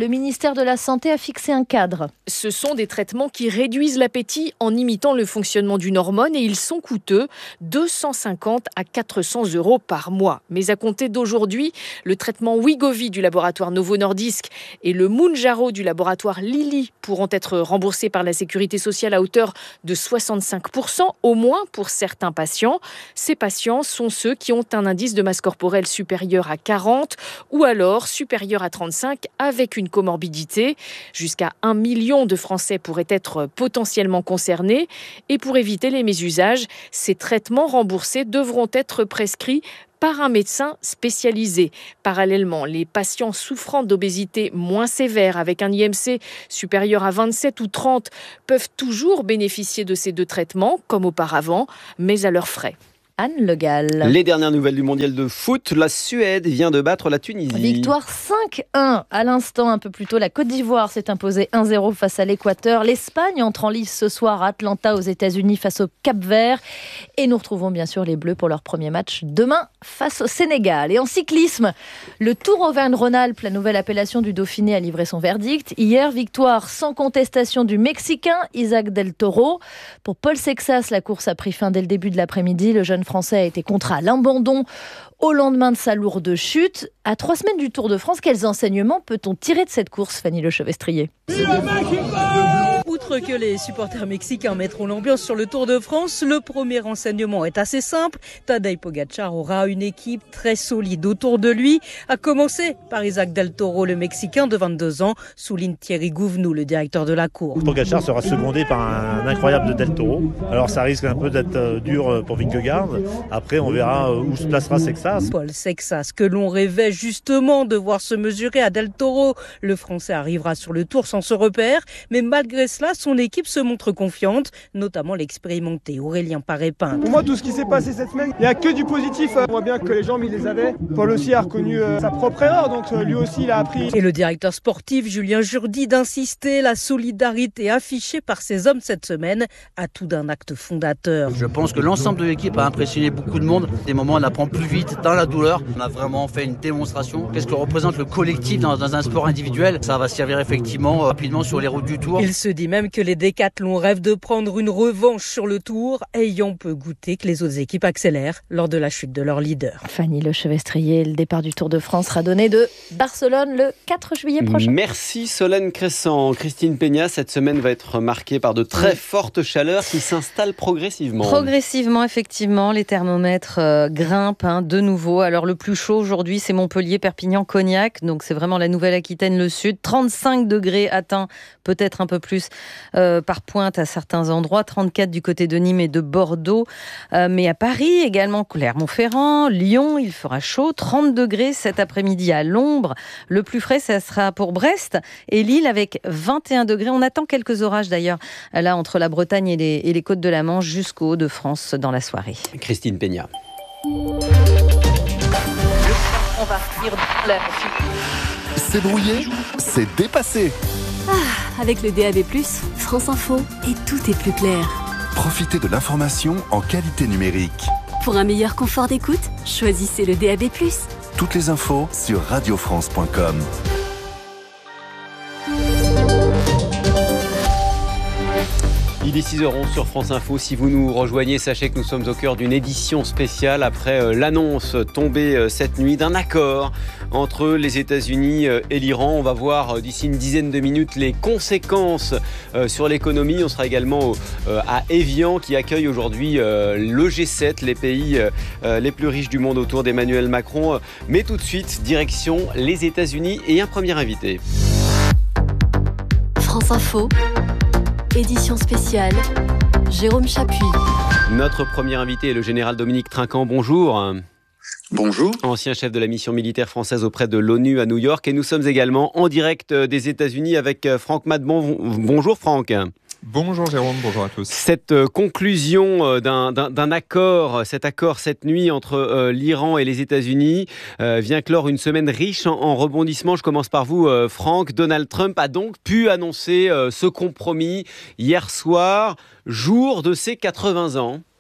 le ministère de la Santé a fixé un cadre. Ce sont des traitements qui réduisent l'appétit en imitant le fonctionnement d'une hormone et ils sont coûteux, 250 à 400 € par mois. Mais à compter d'aujourd'hui, le traitement Wegovy du laboratoire Novo Nordisk et le Mounjaro du laboratoire Lilly pourront être remboursés par la sécurité sociale à hauteur de 65%, au moins pour certains patients. Ces patients sont ceux qui ont un indice de masse corporelle supérieur à 40 ou alors supérieur à 35 avec une comorbidité. Jusqu'à 1 million de Français pourraient être potentiellement concernés. Et pour éviter les mésusages, ces traitements remboursés devront être prescrits par un médecin spécialisé. Parallèlement, les patients souffrant d'obésité moins sévère avec un IMC supérieur à 27 ou 30 peuvent toujours bénéficier de ces 2 traitements, comme auparavant, mais à leurs frais. Anne Le Gall. Les dernières nouvelles du mondial de foot, la Suède vient de battre la Tunisie. Victoire 5-1 à l'instant, un peu plus tôt. La Côte d'Ivoire s'est imposée 1-0 face à l'Équateur. L'Espagne entre en lice ce soir à Atlanta aux États-Unis face au Cap-Vert. Et nous retrouvons bien sûr les Bleus pour leur premier match demain face au Sénégal. Et en cyclisme, le Tour Auvergne-Rhône-Alpes, la nouvelle appellation du Dauphiné, a livré son verdict. Hier, victoire sans contestation du Mexicain Isaac Del Toro. Pour Paul Sexas, la course a pris fin dès le début de l'après-midi. Le jeune Français a été contraint à l'abandon au lendemain de sa lourde chute. À 3 semaines du Tour de France, quels enseignements peut-on tirer de cette course, Fanny Lechevestrier ? Outre que les supporters mexicains mettront l'ambiance sur le Tour de France, le premier enseignement est assez simple. Tadej Pogacar aura une équipe très solide autour de lui, à commencer par Isaac Del Toro, le Mexicain de 22 ans, souligne Thierry Gouvenou, le directeur de la course. Pogacar sera secondé par un incroyable de Del Toro. Alors ça risque un peu d'être dur pour Vingegaard. Après, on verra où se placera Sexas. Paul Sexas, que l'on rêvait justement de voir se mesurer à Del Toro. Le Français arrivera sur le Tour sans se repère, mais malgré cela, son équipe se montre confiante, notamment l'expérimenté Aurélien Paré-Pinte. Pour moi, tout ce qui s'est passé cette semaine, il n'y a que du positif. On voit bien que les jambes, il les avait. Paul aussi a reconnu sa propre erreur, donc lui aussi, il a appris. Et le directeur sportif Julien Jourdi d'insister, la solidarité affichée par ces hommes cette semaine, atout d'un acte fondateur. Je pense que l'ensemble de l'équipe a impressionné beaucoup de monde. Des moments, on apprend plus vite dans la douleur. On a vraiment fait une démonstration. Qu'est-ce que représente le collectif dans un sport individuel ? Ça va servir effectivement rapidement sur les routes du Tour. Il se dit même que les décathlons rêvent de prendre une revanche sur le Tour, ayant peu goûté que les autres équipes accélèrent lors de la chute de leur leader. Fanny Lechevestrier, le départ du Tour de France sera donné de Barcelone le 4 juillet prochain. Merci Solène Crescent. Christine Peña, cette semaine va être marquée par de très fortes chaleurs qui s'installent progressivement. Progressivement, effectivement, les thermomètres grimpent de nouveau. Alors le plus chaud aujourd'hui, c'est Montpellier, Perpignan, Cognac. Donc c'est vraiment la Nouvelle-Aquitaine, le sud. 35 degrés atteints, peut-être un peu plus par pointe à certains endroits. 34 du côté de Nîmes et de Bordeaux. Mais à Paris également, Clermont-Ferrand, Lyon, il fera chaud. 30 degrés cet après-midi à l'ombre. Le plus frais, ça sera pour Brest et Lille avec 21 degrés. On attend quelques orages d'ailleurs, là entre la Bretagne et les côtes de la Manche jusqu'au Hauts-de-France dans la soirée. Christine Peña. On va finir la... C'est brouillé, c'est dépassé. Avec le DAB+, France Info, et tout est plus clair. Profitez de l'information en qualité numérique. Pour un meilleur confort d'écoute, choisissez le DAB+. Toutes les infos sur radiofrance.com. Il est 6h11 sur France Info. Si vous nous rejoignez, sachez que nous sommes au cœur d'une édition spéciale après l'annonce tombée cette nuit d'un accord entre les États-Unis et l'Iran. On va voir d'ici une dizaine de minutes les conséquences sur l'économie. On sera également à Évian qui accueille aujourd'hui le G7, les pays les plus riches du monde autour d'Emmanuel Macron. Mais tout de suite, direction les États-Unis et un premier invité. France Info. Édition spéciale, Jérôme Chapuis. Notre premier invité est le général Dominique Trinquant. Bonjour. Bonjour. Ancien chef de la mission militaire française auprès de l'ONU à New York. Et nous sommes également en direct des États-Unis avec Franck Madbon. Bonjour Franck. Bonjour Jérôme, bonjour à tous. Cette conclusion d'un accord, cet accord cette nuit entre l'Iran et les États-Unis vient clore une semaine riche en rebondissements. Je commence par vous Franck. Donald Trump a donc pu annoncer ce compromis hier soir, jour de ses 80 ans.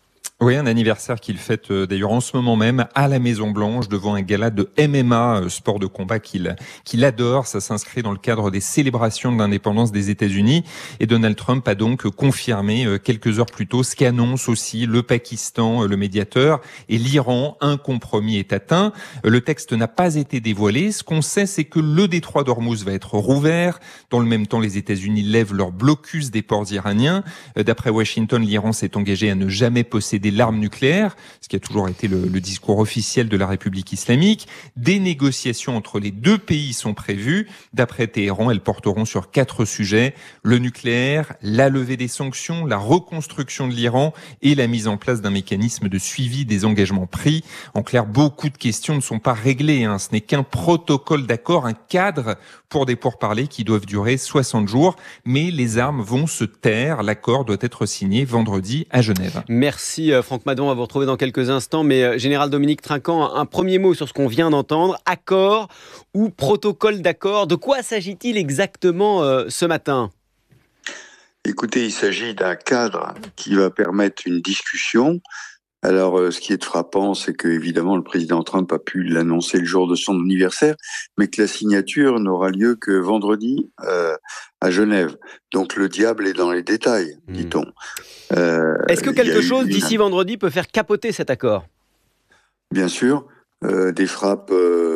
Oui, un anniversaire qu'il fête d'ailleurs en ce moment même à la Maison-Blanche devant un gala de MMA, sport de combat qu'il adore. Ça s'inscrit dans le cadre des célébrations de l'indépendance des États-Unis. Et Donald Trump a donc confirmé quelques heures plus tôt ce qu'annonce aussi le Pakistan, le médiateur, et l'Iran. Un compromis est atteint. Le texte n'a pas été dévoilé. Ce qu'on sait, c'est que le détroit d'Ormuz va être rouvert. Dans le même temps, les États-Unis lèvent leur blocus des ports iraniens. D'après Washington, l'Iran s'est engagé à ne jamais posséder l'arme nucléaire, ce qui a toujours été le discours officiel de la République islamique. Des négociations entre les deux pays sont prévues. D'après Téhéran, elles porteront sur 4 sujets: le nucléaire, la levée des sanctions, la reconstruction de l'Iran et la mise en place d'un mécanisme de suivi des engagements pris. En clair, beaucoup de questions ne sont pas réglées. Ce n'est qu'un protocole d'accord, un cadre pour des pourparlers qui doivent durer 60 jours. Mais les armes vont se taire. L'accord doit être signé vendredi à Genève. Merci Franck Madon, on va vous retrouver dans quelques instants. Mais Général Dominique Trinquant, un premier mot sur ce qu'on vient d'entendre. Accord ou protocole d'accord, de quoi s'agit-il exactement ce matin ? Écoutez, il s'agit d'un cadre qui va permettre une discussion. Alors, ce qui est frappant, c'est que évidemment le président Trump a pu l'annoncer le jour de son anniversaire, mais que la signature n'aura lieu que vendredi à Genève. Donc le diable est dans les détails, dit-on. Est-ce que quelque chose d'ici vendredi peut faire capoter cet accord ? Bien sûr, des frappes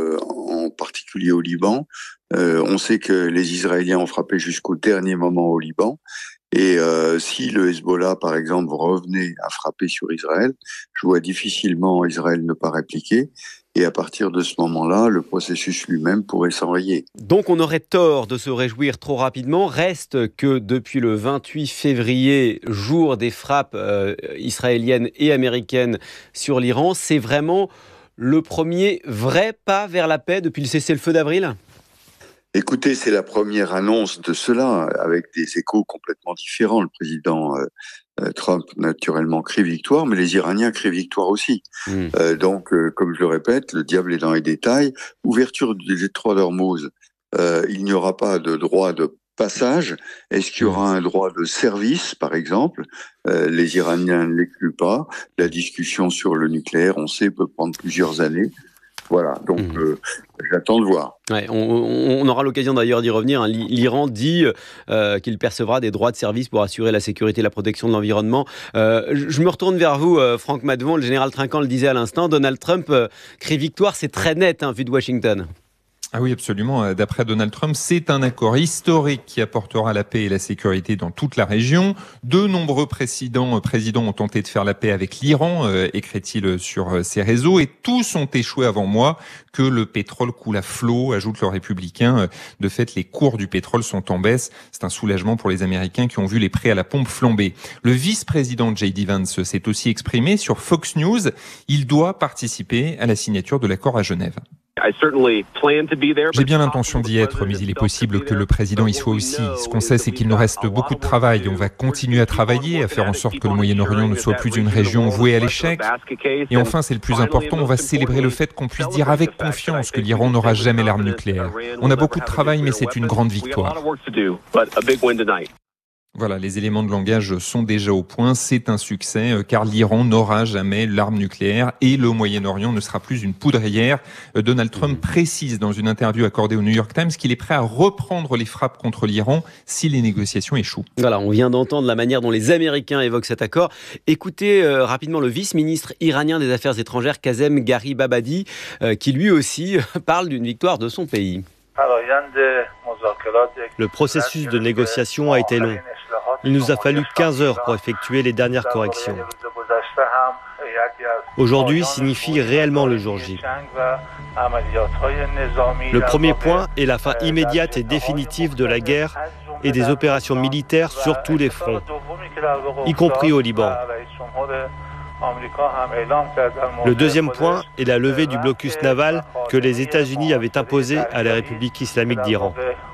en particulier au Liban. On sait que les Israéliens ont frappé jusqu'au dernier moment au Liban. Et si le Hezbollah, par exemple, revenait à frapper sur Israël, je vois difficilement Israël ne pas répliquer. Et à partir de ce moment-là, le processus lui-même pourrait s'enrayer. Donc on aurait tort de se réjouir trop rapidement. Reste que depuis le 28 février, jour des frappes israéliennes et américaines sur l'Iran, c'est vraiment le premier vrai pas vers la paix depuis le cessez-le-feu d'avril ? Écoutez, c'est la première annonce de cela, avec des échos complètement différents. Le président Trump, naturellement, crie victoire, mais les Iraniens crient victoire aussi. Donc, comme je le répète, le diable est dans les détails. Ouverture du détroit d'Ormuz, il n'y aura pas de droit de passage. Est-ce qu'il y aura un droit de service, par exemple ? Les Iraniens ne l'excluent pas. La discussion sur le nucléaire, on sait, peut prendre plusieurs années. Voilà, donc j'attends de voir. Ouais, on aura l'occasion d'ailleurs d'y revenir. L'Iran dit qu'il percevra des droits de service pour assurer la sécurité et la protection de l'environnement. Je me retourne vers vous, Franck Madon. Le général Trinquant le disait à l'instant. Donald Trump crie victoire, c'est très net vu de Washington. Ah oui, absolument. D'après Donald Trump, c'est un accord historique qui apportera la paix et la sécurité dans toute la région. De nombreux présidents ont tenté de faire la paix avec l'Iran, écrit-il sur ses réseaux, et tous ont échoué avant moi. Que le pétrole coule à flot, ajoute le républicain. De fait, les cours du pétrole sont en baisse. C'est un soulagement pour les Américains qui ont vu les prix à la pompe flamber. Le vice-président J.D. Vance s'est aussi exprimé sur Fox News. Il doit participer à la signature de l'accord à Genève. J'ai bien l'intention d'y être, mais il est possible que le président y soit aussi. Ce qu'on sait, c'est qu'il nous reste beaucoup de travail. On va continuer à travailler, à faire en sorte que le Moyen-Orient ne soit plus une région vouée à l'échec. Et enfin, c'est le plus important, on va célébrer le fait qu'on puisse dire avec confiance que l'Iran n'aura jamais l'arme nucléaire. On a beaucoup de travail, mais c'est une grande victoire. Voilà, les éléments de langage sont déjà au point. C'est un succès car l'Iran n'aura jamais l'arme nucléaire et le Moyen-Orient ne sera plus une poudrière. Donald Trump précise dans une interview accordée au New York Times qu'il est prêt à reprendre les frappes contre l'Iran si les négociations échouent. Voilà, on vient d'entendre la manière dont les Américains évoquent cet accord. Écoutez rapidement le vice-ministre iranien des Affaires étrangères, Kazem Gharibabadi, qui lui aussi parle d'une victoire de son pays. Le processus de négociation a été long. Il nous a fallu 15 heures pour effectuer les dernières corrections. Aujourd'hui signifie réellement le jour J. Le premier point est la fin immédiate et définitive de la guerre et des opérations militaires sur tous les fronts, y compris au Liban. Le deuxième point est la levée du blocus naval que les États-Unis avaient imposé à la République islamique d'Iran.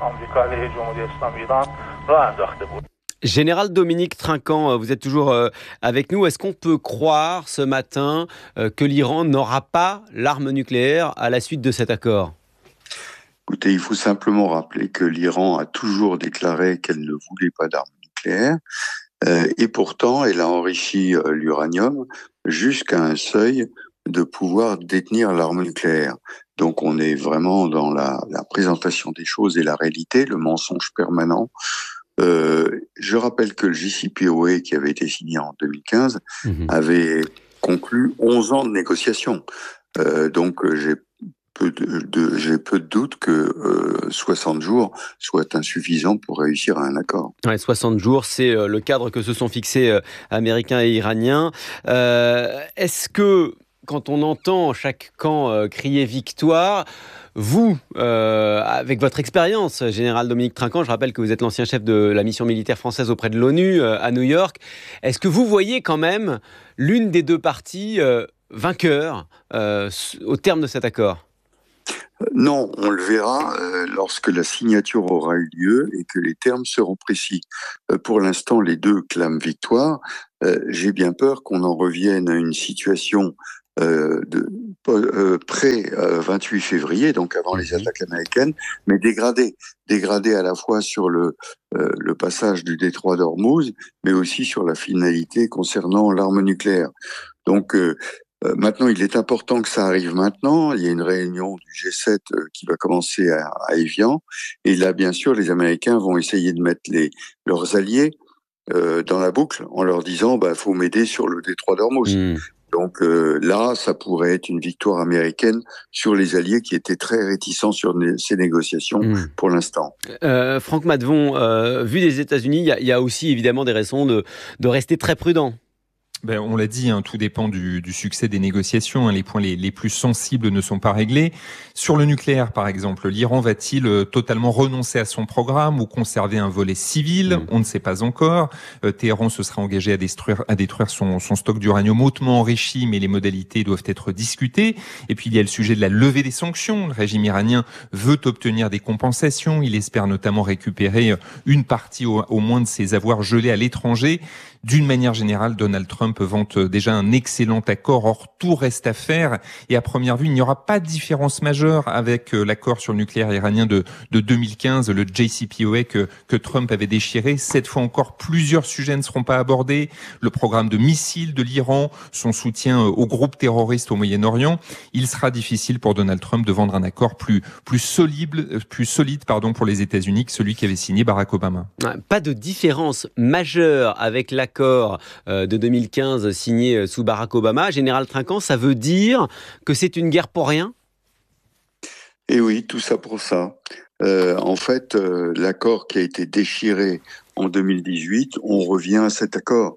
Général Dominique Trinquant, vous êtes toujours avec nous. Est-ce qu'on peut croire ce matin que l'Iran n'aura pas l'arme nucléaire à la suite de cet accord ? Écoutez, il faut simplement rappeler que l'Iran a toujours déclaré qu'elle ne voulait pas d'armes nucléaires. Et pourtant, elle a enrichi l'uranium jusqu'à un seuil de pouvoir détenir l'arme nucléaire. Donc on est vraiment dans la présentation des choses et la réalité, le mensonge permanent. Je rappelle que le JCPOA, qui avait été signé en 2015, avait conclu 11 ans de négociations. Donc j'ai peu de doute que 60 jours soit insuffisant pour réussir à un accord. Ouais, 60 jours, c'est le cadre que se sont fixés Américains et Iraniens. Est-ce que, quand on entend chaque camp crier victoire, vous, avec votre expérience, Général Dominique Trinquant, je rappelle que vous êtes l'ancien chef de la mission militaire française auprès de l'ONU à New York, est-ce que vous voyez quand même l'une des deux parties vainqueur au terme de cet accord ? Non, on le verra lorsque la signature aura eu lieu et que les termes seront précis. Pour l'instant, les deux clament victoire. J'ai bien peur qu'on en revienne à une situation pré-28 février, donc avant les attaques américaines, mais dégradée à la fois sur le passage du détroit d'Ormuz, mais aussi sur la finalité concernant l'arme nucléaire. Donc maintenant, il est important que ça arrive maintenant. Il y a une réunion du G7 qui va commencer à Évian. Et là, bien sûr, les Américains vont essayer de mettre leurs alliés dans la boucle en leur disant faut m'aider sur le détroit d'Ormuz. Donc là, ça pourrait être une victoire américaine sur les alliés qui étaient très réticents sur ces négociations pour l'instant. Franck Maddevon, vu des États-Unis, il y a aussi évidemment des raisons de rester très prudent. On l'a dit, tout dépend du succès des négociations. Les points les plus sensibles ne sont pas réglés. Sur le nucléaire, par exemple, l'Iran va-t-il totalement renoncer à son programme ou conserver un volet civil ? On ne sait pas encore. Téhéran se sera engagé à détruire son stock d'uranium hautement enrichi, mais les modalités doivent être discutées. Et puis il y a le sujet de la levée des sanctions. Le régime iranien veut obtenir des compensations. Il espère notamment récupérer une partie au moins de ses avoirs gelés à l'étranger. D'une manière générale, Donald Trump vante déjà un excellent accord. Or, tout reste à faire. Et à première vue, il n'y aura pas de différence majeure avec l'accord sur le nucléaire iranien de 2015, le JCPOA que Trump avait déchiré. Cette fois encore, plusieurs sujets ne seront pas abordés. Le programme de missiles de l'Iran, son soutien aux groupes terroristes au Moyen-Orient. Il sera difficile pour Donald Trump de vendre un accord plus solide pour les États-Unis que celui qu'avait signé Barack Obama. Pas de différence majeure avec l'accord de 2015 signé sous Barack Obama. Général Trinquant, ça veut dire que c'est une guerre pour rien ? Et oui, tout ça pour ça. En fait, l'accord qui a été déchiré en 2018, on revient à cet accord.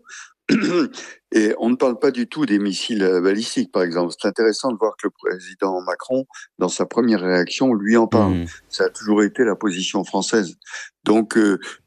Et on ne parle pas du tout des missiles balistiques, par exemple. C'est intéressant de voir que le président Macron, dans sa première réaction, lui en parle. Ça a toujours été la position française. Donc,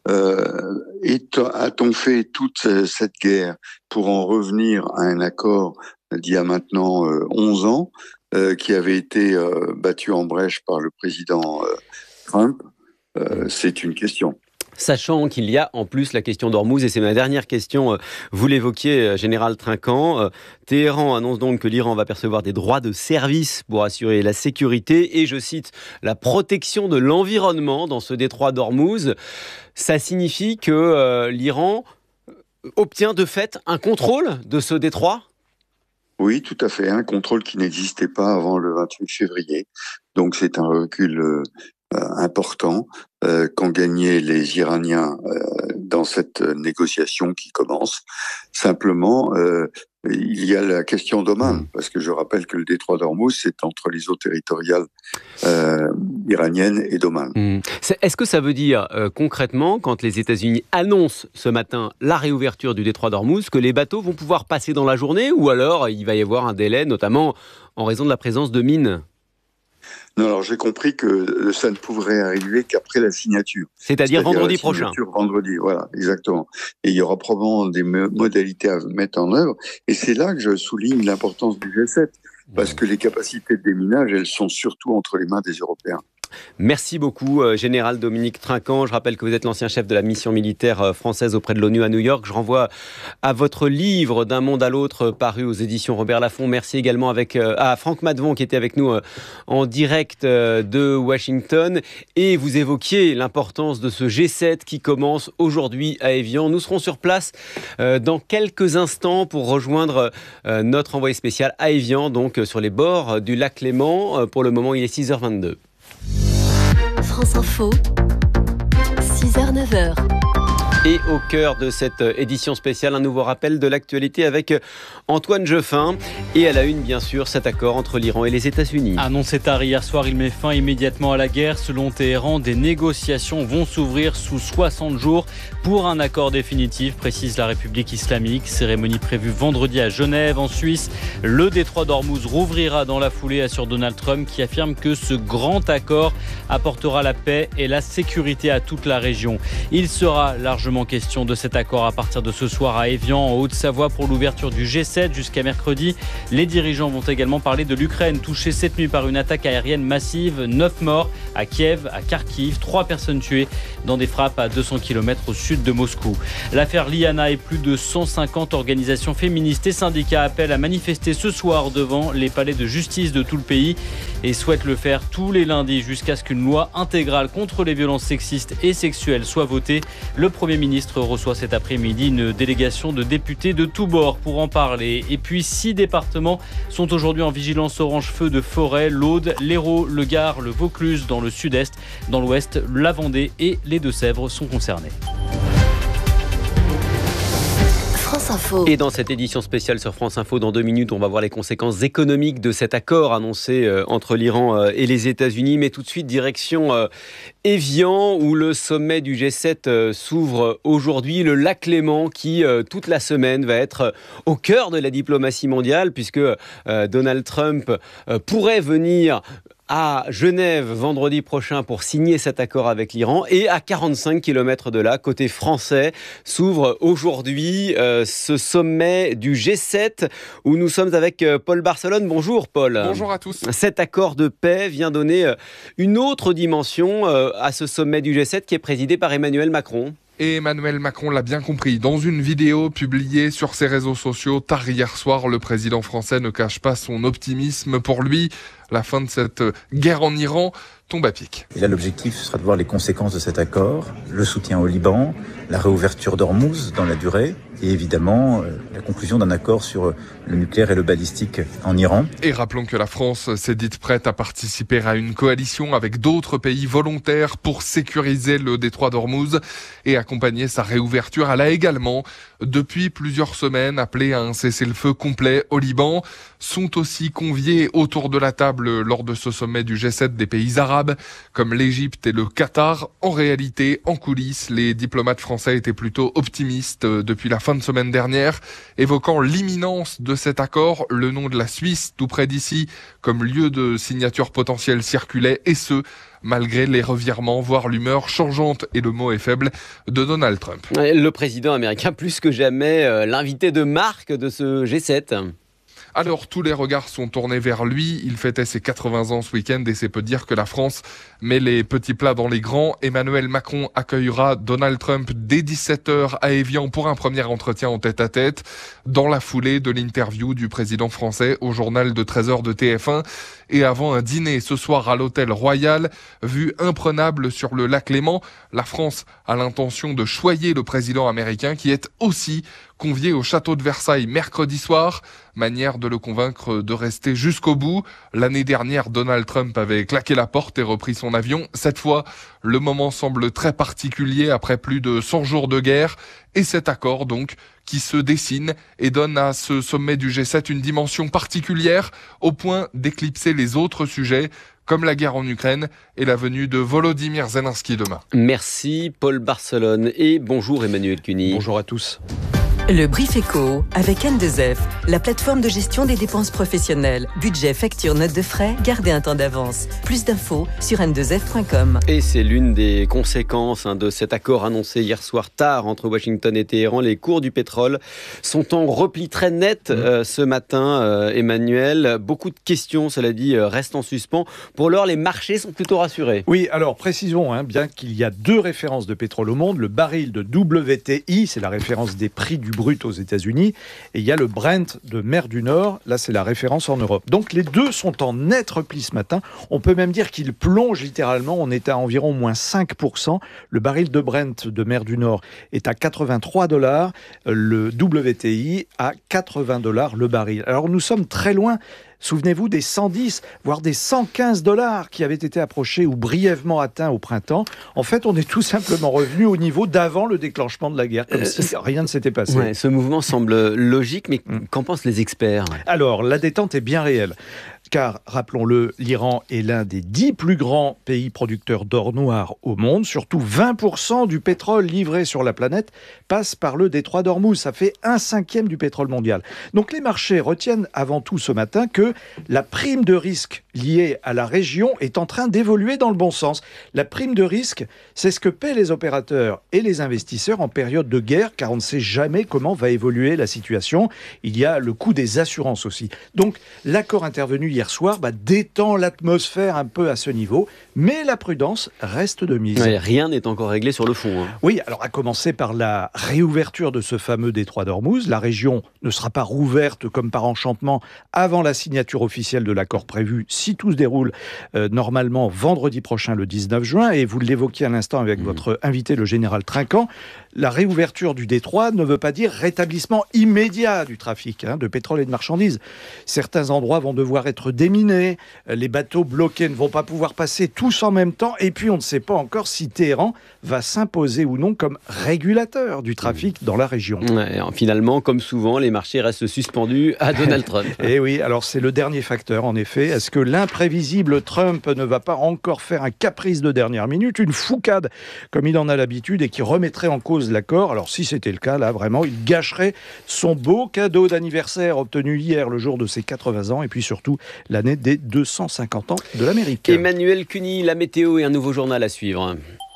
a-t-on fait toute cette guerre pour en revenir à un accord d'il y a maintenant 11 ans, qui avait été battu en brèche par le président Trump? C'est une question. Sachant qu'il y a en plus la question d'Ormuz, et c'est ma dernière question, vous l'évoquiez, Général Trinquant, Téhéran annonce donc que l'Iran va percevoir des droits de service pour assurer la sécurité et, je cite, la protection de l'environnement dans ce détroit d'Ormuz. Ça signifie que l'Iran obtient de fait un contrôle de ce détroit ? Oui, tout à fait, un contrôle qui n'existait pas avant le 28 février. Donc c'est un recul important qu'ont gagné les Iraniens dans cette négociation qui commence. Simplement, il y a la question d'Oman, parce que je rappelle que le détroit d'Ormuz, c'est entre les eaux territoriales iraniennes et d'Oman. Est-ce que ça veut dire concrètement, quand les États-Unis annoncent ce matin la réouverture du détroit d'Ormuz, que les bateaux vont pouvoir passer dans la journée, ou alors il va y avoir un délai, notamment en raison de la présence de mines ? Non, alors j'ai compris que ça ne pourrait arriver qu'après la signature. C'est-à-dire vendredi prochain. Vendredi, voilà, exactement. Et il y aura probablement des modalités à mettre en œuvre. Et c'est là que je souligne l'importance du G7. Parce que les capacités de déminage, elles sont surtout entre les mains des Européens. Merci beaucoup, Général Dominique Trinquant. Je rappelle que vous êtes l'ancien chef de la mission militaire française auprès de l'ONU à New York. Je renvoie à votre livre D'un monde à l'autre, paru aux éditions Robert Laffont. Merci également à Franck Madvon qui était avec nous en direct de Washington. Et vous évoquiez l'importance de ce G7 qui commence aujourd'hui à Évian. Nous serons sur place dans quelques instants pour rejoindre notre envoyé spécial à Évian, donc sur les bords du lac Léman. Pour le moment, il est 6h22. France Info, 6h-9h. Et au cœur de cette édition spéciale, un nouveau rappel de l'actualité avec Antoine Jeffin. Et à la une, bien sûr, cet accord entre l'Iran et les États-Unis. Annoncé tard hier soir, il met fin immédiatement à la guerre. Selon Téhéran, des négociations vont s'ouvrir sous 60 jours pour un accord définitif, précise la République islamique. Cérémonie prévue vendredi à Genève, en Suisse. Le détroit d'Ormuz rouvrira dans la foulée, assure Donald Trump, qui affirme que ce grand accord apportera la paix et la sécurité à toute la région. Il sera largement question de cet accord à partir de ce soir à Évian, en Haute-Savoie, pour l'ouverture du G7 jusqu'à mercredi. Les dirigeants vont également parler de l'Ukraine, touchée cette nuit par une attaque aérienne massive. 9 morts à Kiev, à Kharkiv, 3 personnes tuées dans des frappes à 200 km au sud de Moscou. L'affaire Liana et plus de 150 organisations féministes et syndicats appellent à manifester ce soir devant les palais de justice de tout le pays et souhaitent le faire tous les lundis jusqu'à ce qu'une loi intégrale contre les violences sexistes et sexuelles soit votée. Le Premier ministre reçoit cet après-midi une délégation de députés de tous bords pour en parler. Et puis 6 départements sont aujourd'hui en vigilance orange feu de forêt: l'Aude, l'Hérault, le Gard, le Vaucluse dans le sud-est. Dans l'ouest, la Vendée et les Deux-Sèvres sont concernés. France Info. Et dans cette édition spéciale sur France Info, dans 2 minutes, on va voir les conséquences économiques de cet accord annoncé entre l'Iran et les États-Unis. Mais tout de suite, direction Évian, où le sommet du G7 s'ouvre aujourd'hui. Le lac Léman qui, toute la semaine, va être au cœur de la diplomatie mondiale, puisque Donald Trump pourrait venir à Genève vendredi prochain pour signer cet accord avec l'Iran. Et à 45 km de là, côté français, s'ouvre aujourd'hui ce sommet du G7 où nous sommes avec Paul Barcelone. Bonjour Paul. Bonjour à tous. Cet accord de paix vient donner une autre dimension à ce sommet du G7 qui est présidé par Emmanuel Macron. Et Emmanuel Macron l'a bien compris. Dans une vidéo publiée sur ses réseaux sociaux tard hier soir, le président français ne cache pas son optimisme. Pour lui, la fin de cette guerre en Iran tombe à pic. Et là, l'objectif sera de voir les conséquences de cet accord, le soutien au Liban, la réouverture d'Ormuz dans la durée, et évidemment la conclusion d'un accord sur le nucléaire et le balistique en Iran. Et rappelons que la France s'est dite prête à participer à une coalition avec d'autres pays volontaires pour sécuriser le détroit d'Ormuz et accompagner sa réouverture. Elle a également, depuis plusieurs semaines, appelé à un cessez-le-feu complet au Liban. Sont aussi conviés autour de la table lors de ce sommet du G7 des pays arabes, comme l'Égypte et le Qatar. En réalité, en coulisses, les diplomates français étaient plutôt optimistes depuis la fin de semaine dernière, évoquant l'imminence de cet accord. Le nom de la Suisse, tout près d'ici, comme lieu de signature potentielle circulait, et ce, malgré les revirements, voire l'humeur changeante, et le mot est faible, de Donald Trump. Le président américain, plus que jamais, l'invité de marque de ce G7. Alors tous les regards sont tournés vers lui. Il fêtait ses 80 ans ce week-end et c'est peu dire que la France met les petits plats dans les grands. Emmanuel Macron accueillera Donald Trump dès 17h à Évian pour un premier entretien en tête-à-tête, dans la foulée de l'interview du président français au journal de 13h de TF1 et avant un dîner ce soir à l'hôtel Royal, vue imprenable sur le lac Léman. La France a l'intention de choyer le président américain qui est aussi convié au château de Versailles mercredi soir, manière de le convaincre de rester jusqu'au bout. L'année dernière, Donald Trump avait claqué la porte et repris son avion. Cette fois, le moment semble très particulier après plus de 100 jours de guerre. Et cet accord, donc, qui se dessine et donne à ce sommet du G7 une dimension particulière au point d'éclipser les autres sujets, comme la guerre en Ukraine et la venue de Volodymyr Zelensky demain. Merci Paul Barcelone et bonjour Emmanuel Cuny. Bonjour à tous. Le Brief Éco avec N2F, la plateforme de gestion des dépenses professionnelles. Budget, facture, note de frais, gardez un temps d'avance. Plus d'infos sur n2f.com. Et c'est l'une des conséquences de cet accord annoncé hier soir tard entre Washington et Téhéran. Les cours du pétrole sont en repli très net ce matin, Emmanuel. Beaucoup de questions, cela dit, restent en suspens. Pour l'heure, les marchés sont plutôt rassurés. Oui, alors précisons bien qu'il y a 2 références de pétrole au monde. Le baril de WTI, c'est la référence des prix du brut aux États-Unis, et il y a le Brent de mer du Nord, là c'est la référence en Europe. Donc les deux sont en net repli ce matin. On peut même dire qu'ils plongent littéralement. On est à environ moins 5%. Le baril de Brent de mer du Nord est à $83, le WTI à $80 le baril. Alors nous sommes très loin. Souvenez-vous des 110, voire des $115 qui avaient été approchés ou brièvement atteints au printemps. En fait, on est tout simplement revenu au niveau d'avant le déclenchement de la guerre, comme si rien ne s'était passé. Ouais, ce mouvement semble logique, mais qu'en pensent les experts ? Alors, la détente est bien réelle. Car, rappelons-le, l'Iran est l'un des 10 plus grands pays producteurs d'or noir au monde. Surtout 20% du pétrole livré sur la planète passe par le détroit d'Ormuz. Ça fait 1/5 du pétrole mondial. Donc les marchés retiennent avant tout ce matin que la prime de risque liée à la région est en train d'évoluer dans le bon sens. La prime de risque, c'est ce que paient les opérateurs et les investisseurs en période de guerre, car on ne sait jamais comment va évoluer la situation. Il y a le coût des assurances aussi. Donc l'accord intervenu hier soir détend l'atmosphère un peu à ce niveau, mais la prudence reste de mise. Ouais, rien n'est encore réglé sur le fond. Oui, alors à commencer par la réouverture de ce fameux détroit d'Ormuz. La région ne sera pas rouverte comme par enchantement avant la signature officielle de l'accord prévu, si tout se déroule normalement vendredi prochain, le 19 juin. Et vous l'évoquiez à l'instant avec votre invité, le général Trinquant, la réouverture du détroit ne veut pas dire rétablissement immédiat du trafic de pétrole et de marchandises. Certains endroits vont devoir être déminés, les bateaux bloqués ne vont pas pouvoir passer tous en même temps, et puis on ne sait pas encore si Téhéran va s'imposer ou non comme régulateur du trafic dans la région. Ouais, finalement, comme souvent, les marchés restent suspendus à Donald Trump. Et oui, alors c'est le dernier facteur en effet. Est-ce que l'imprévisible Trump ne va pas encore faire un caprice de dernière minute, une foucade comme il en a l'habitude et qui remettrait en cause l'accord ? Alors si c'était le cas, là vraiment, il gâcherait son beau cadeau d'anniversaire obtenu hier, le jour de ses 80 ans, et puis surtout l'année des 250 ans de l'Amérique. Emmanuel Cuny, la météo et un nouveau journal à suivre.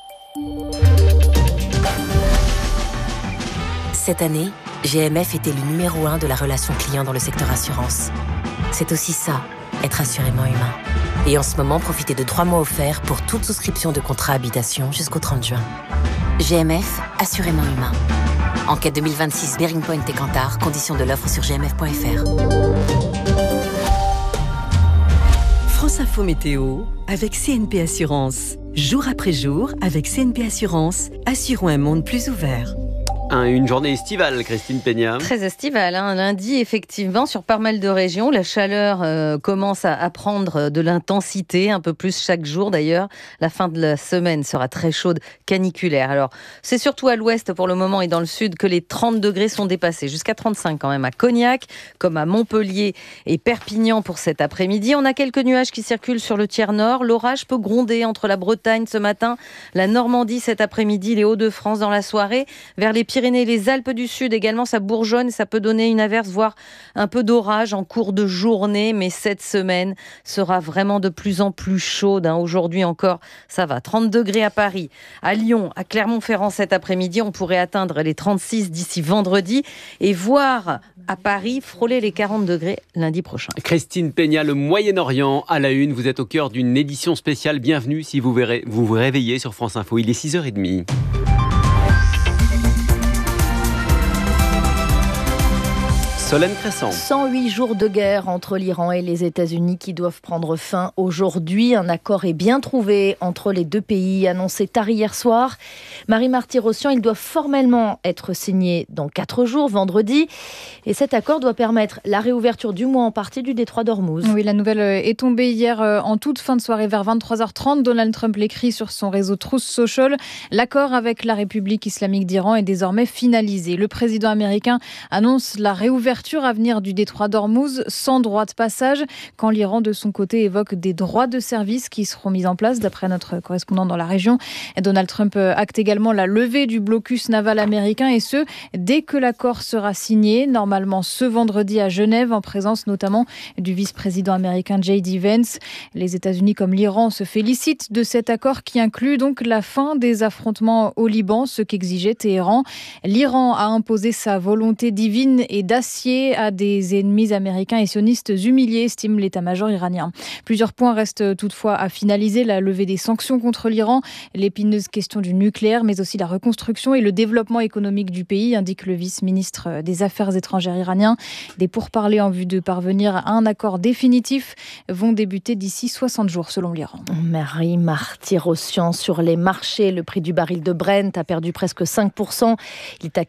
Cette année, GMF était le numéro 1 de la relation client dans le secteur assurance. C'est aussi ça, être assurément humain. Et en ce moment, profitez de 3 mois offerts pour toute souscription de contrat habitation jusqu'au 30 juin. GMF, assurément humain. Enquête 2026 Bearing Point et Kantar, conditions de l'offre sur gmf.fr. France Info Météo avec CNP Assurance. Jour après jour, avec CNP Assurance, assurons un monde plus ouvert. Une journée estivale, Christine Peña. Très estivale. Lundi, effectivement, sur pas mal de régions, la chaleur commence à prendre de l'intensité, un peu plus chaque jour d'ailleurs. La fin de la semaine sera très chaude, caniculaire. Alors, c'est surtout à l'ouest pour le moment et dans le sud que les 30 degrés sont dépassés. Jusqu'à 35 quand même à Cognac, comme à Montpellier et Perpignan pour cet après-midi. On a quelques nuages qui circulent sur le tiers nord. L'orage peut gronder entre la Bretagne ce matin, la Normandie cet après-midi, les Hauts-de-France dans la soirée, vers les Pyrénées, les Alpes du Sud également, ça bourgeonne, ça peut donner une averse, voire un peu d'orage en cours de journée, mais cette semaine sera vraiment de plus en plus chaude. Aujourd'hui encore, ça va. 30 degrés à Paris, à Lyon, à Clermont-Ferrand cet après-midi, on pourrait atteindre les 36 d'ici vendredi et voir à Paris frôler les 40 degrés lundi prochain. Christine Peña, le Moyen-Orient à la une, vous êtes au cœur d'une édition spéciale. Bienvenue si vous vous réveillez sur France Info, il est 6h30. Solène Crescent. 108 jours de guerre entre l'Iran et les États-Unis qui doivent prendre fin aujourd'hui. Un accord est bien trouvé entre les deux pays, annoncé tard hier soir. Marie Marty-Rossian, il doit formellement être signé dans 4 jours, vendredi. Et cet accord doit permettre la réouverture du moins en partie du détroit d'Ormuz. Oui, la nouvelle est tombée hier en toute fin de soirée vers 23h30. Donald Trump l'écrit sur son réseau Truth Social. L'accord avec la République islamique d'Iran est désormais finalisé. Le président américain annonce la réouverture l'ouverture à venir du détroit d'Ormuz sans droit de passage, quand l'Iran de son côté évoque des droits de service qui seront mis en place d'après notre correspondant dans la région. Donald Trump acte également la levée du blocus naval américain et ce, dès que l'accord sera signé, normalement ce vendredi à Genève, en présence notamment du vice-président américain J.D. Vance. Les États-Unis comme l'Iran se félicitent de cet accord qui inclut donc la fin des affrontements au Liban, ce qu'exigeait Téhéran. L'Iran a imposé sa volonté divine et d'acier à des ennemis américains et sionistes humiliés, estime l'état-major iranien. Plusieurs points restent toutefois à finaliser, la levée des sanctions contre l'Iran, l'épineuse question du nucléaire, mais aussi la reconstruction et le développement économique du pays, indique le vice-ministre des Affaires étrangères iranien. Des pourparlers en vue de parvenir à un accord définitif vont débuter d'ici 60 jours selon l'Iran. Marie Martyrossian, sur les marchés, le prix du baril de Brent a perdu presque 5%. Il est à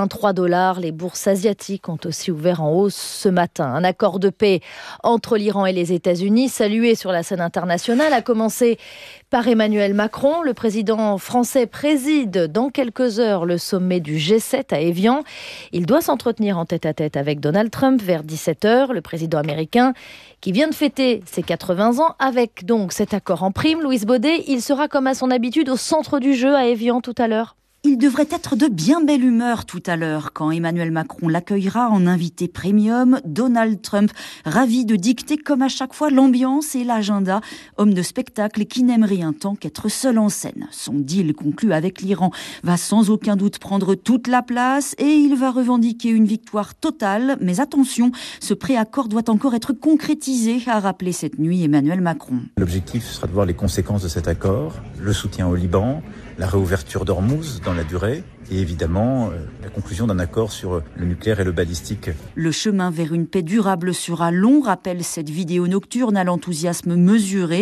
$83. Les bourses asiatiques ont aussi ouvert en hausse ce matin. Un accord de paix entre l'Iran et les États-Unis, salué sur la scène internationale, a commencé par Emmanuel Macron. Le président français préside dans quelques heures le sommet du G7 à Évian. Il doit s'entretenir en tête-à-tête avec Donald Trump vers 17h. Le président américain qui vient de fêter ses 80 ans avec donc cet accord en prime. Louise Baudet, il sera comme à son habitude au centre du jeu à Évian tout à l'heure. Il devrait être de bien belle humeur tout à l'heure quand Emmanuel Macron l'accueillera en invité premium. Donald Trump, ravi de dicter comme à chaque fois l'ambiance et l'agenda. Homme de spectacle qui n'aime rien tant qu'être seul en scène. Son deal conclu avec l'Iran va sans aucun doute prendre toute la place et il va revendiquer une victoire totale. Mais attention, ce préaccord doit encore être concrétisé, a rappelé cette nuit Emmanuel Macron. L'objectif sera de voir les conséquences de cet accord, le soutien au Liban, la réouverture d'Ormuz dans la durée et évidemment la conclusion d'un accord sur le nucléaire et le balistique. Le chemin vers une paix durable sera long, rappelle cette vidéo nocturne à l'enthousiasme mesuré.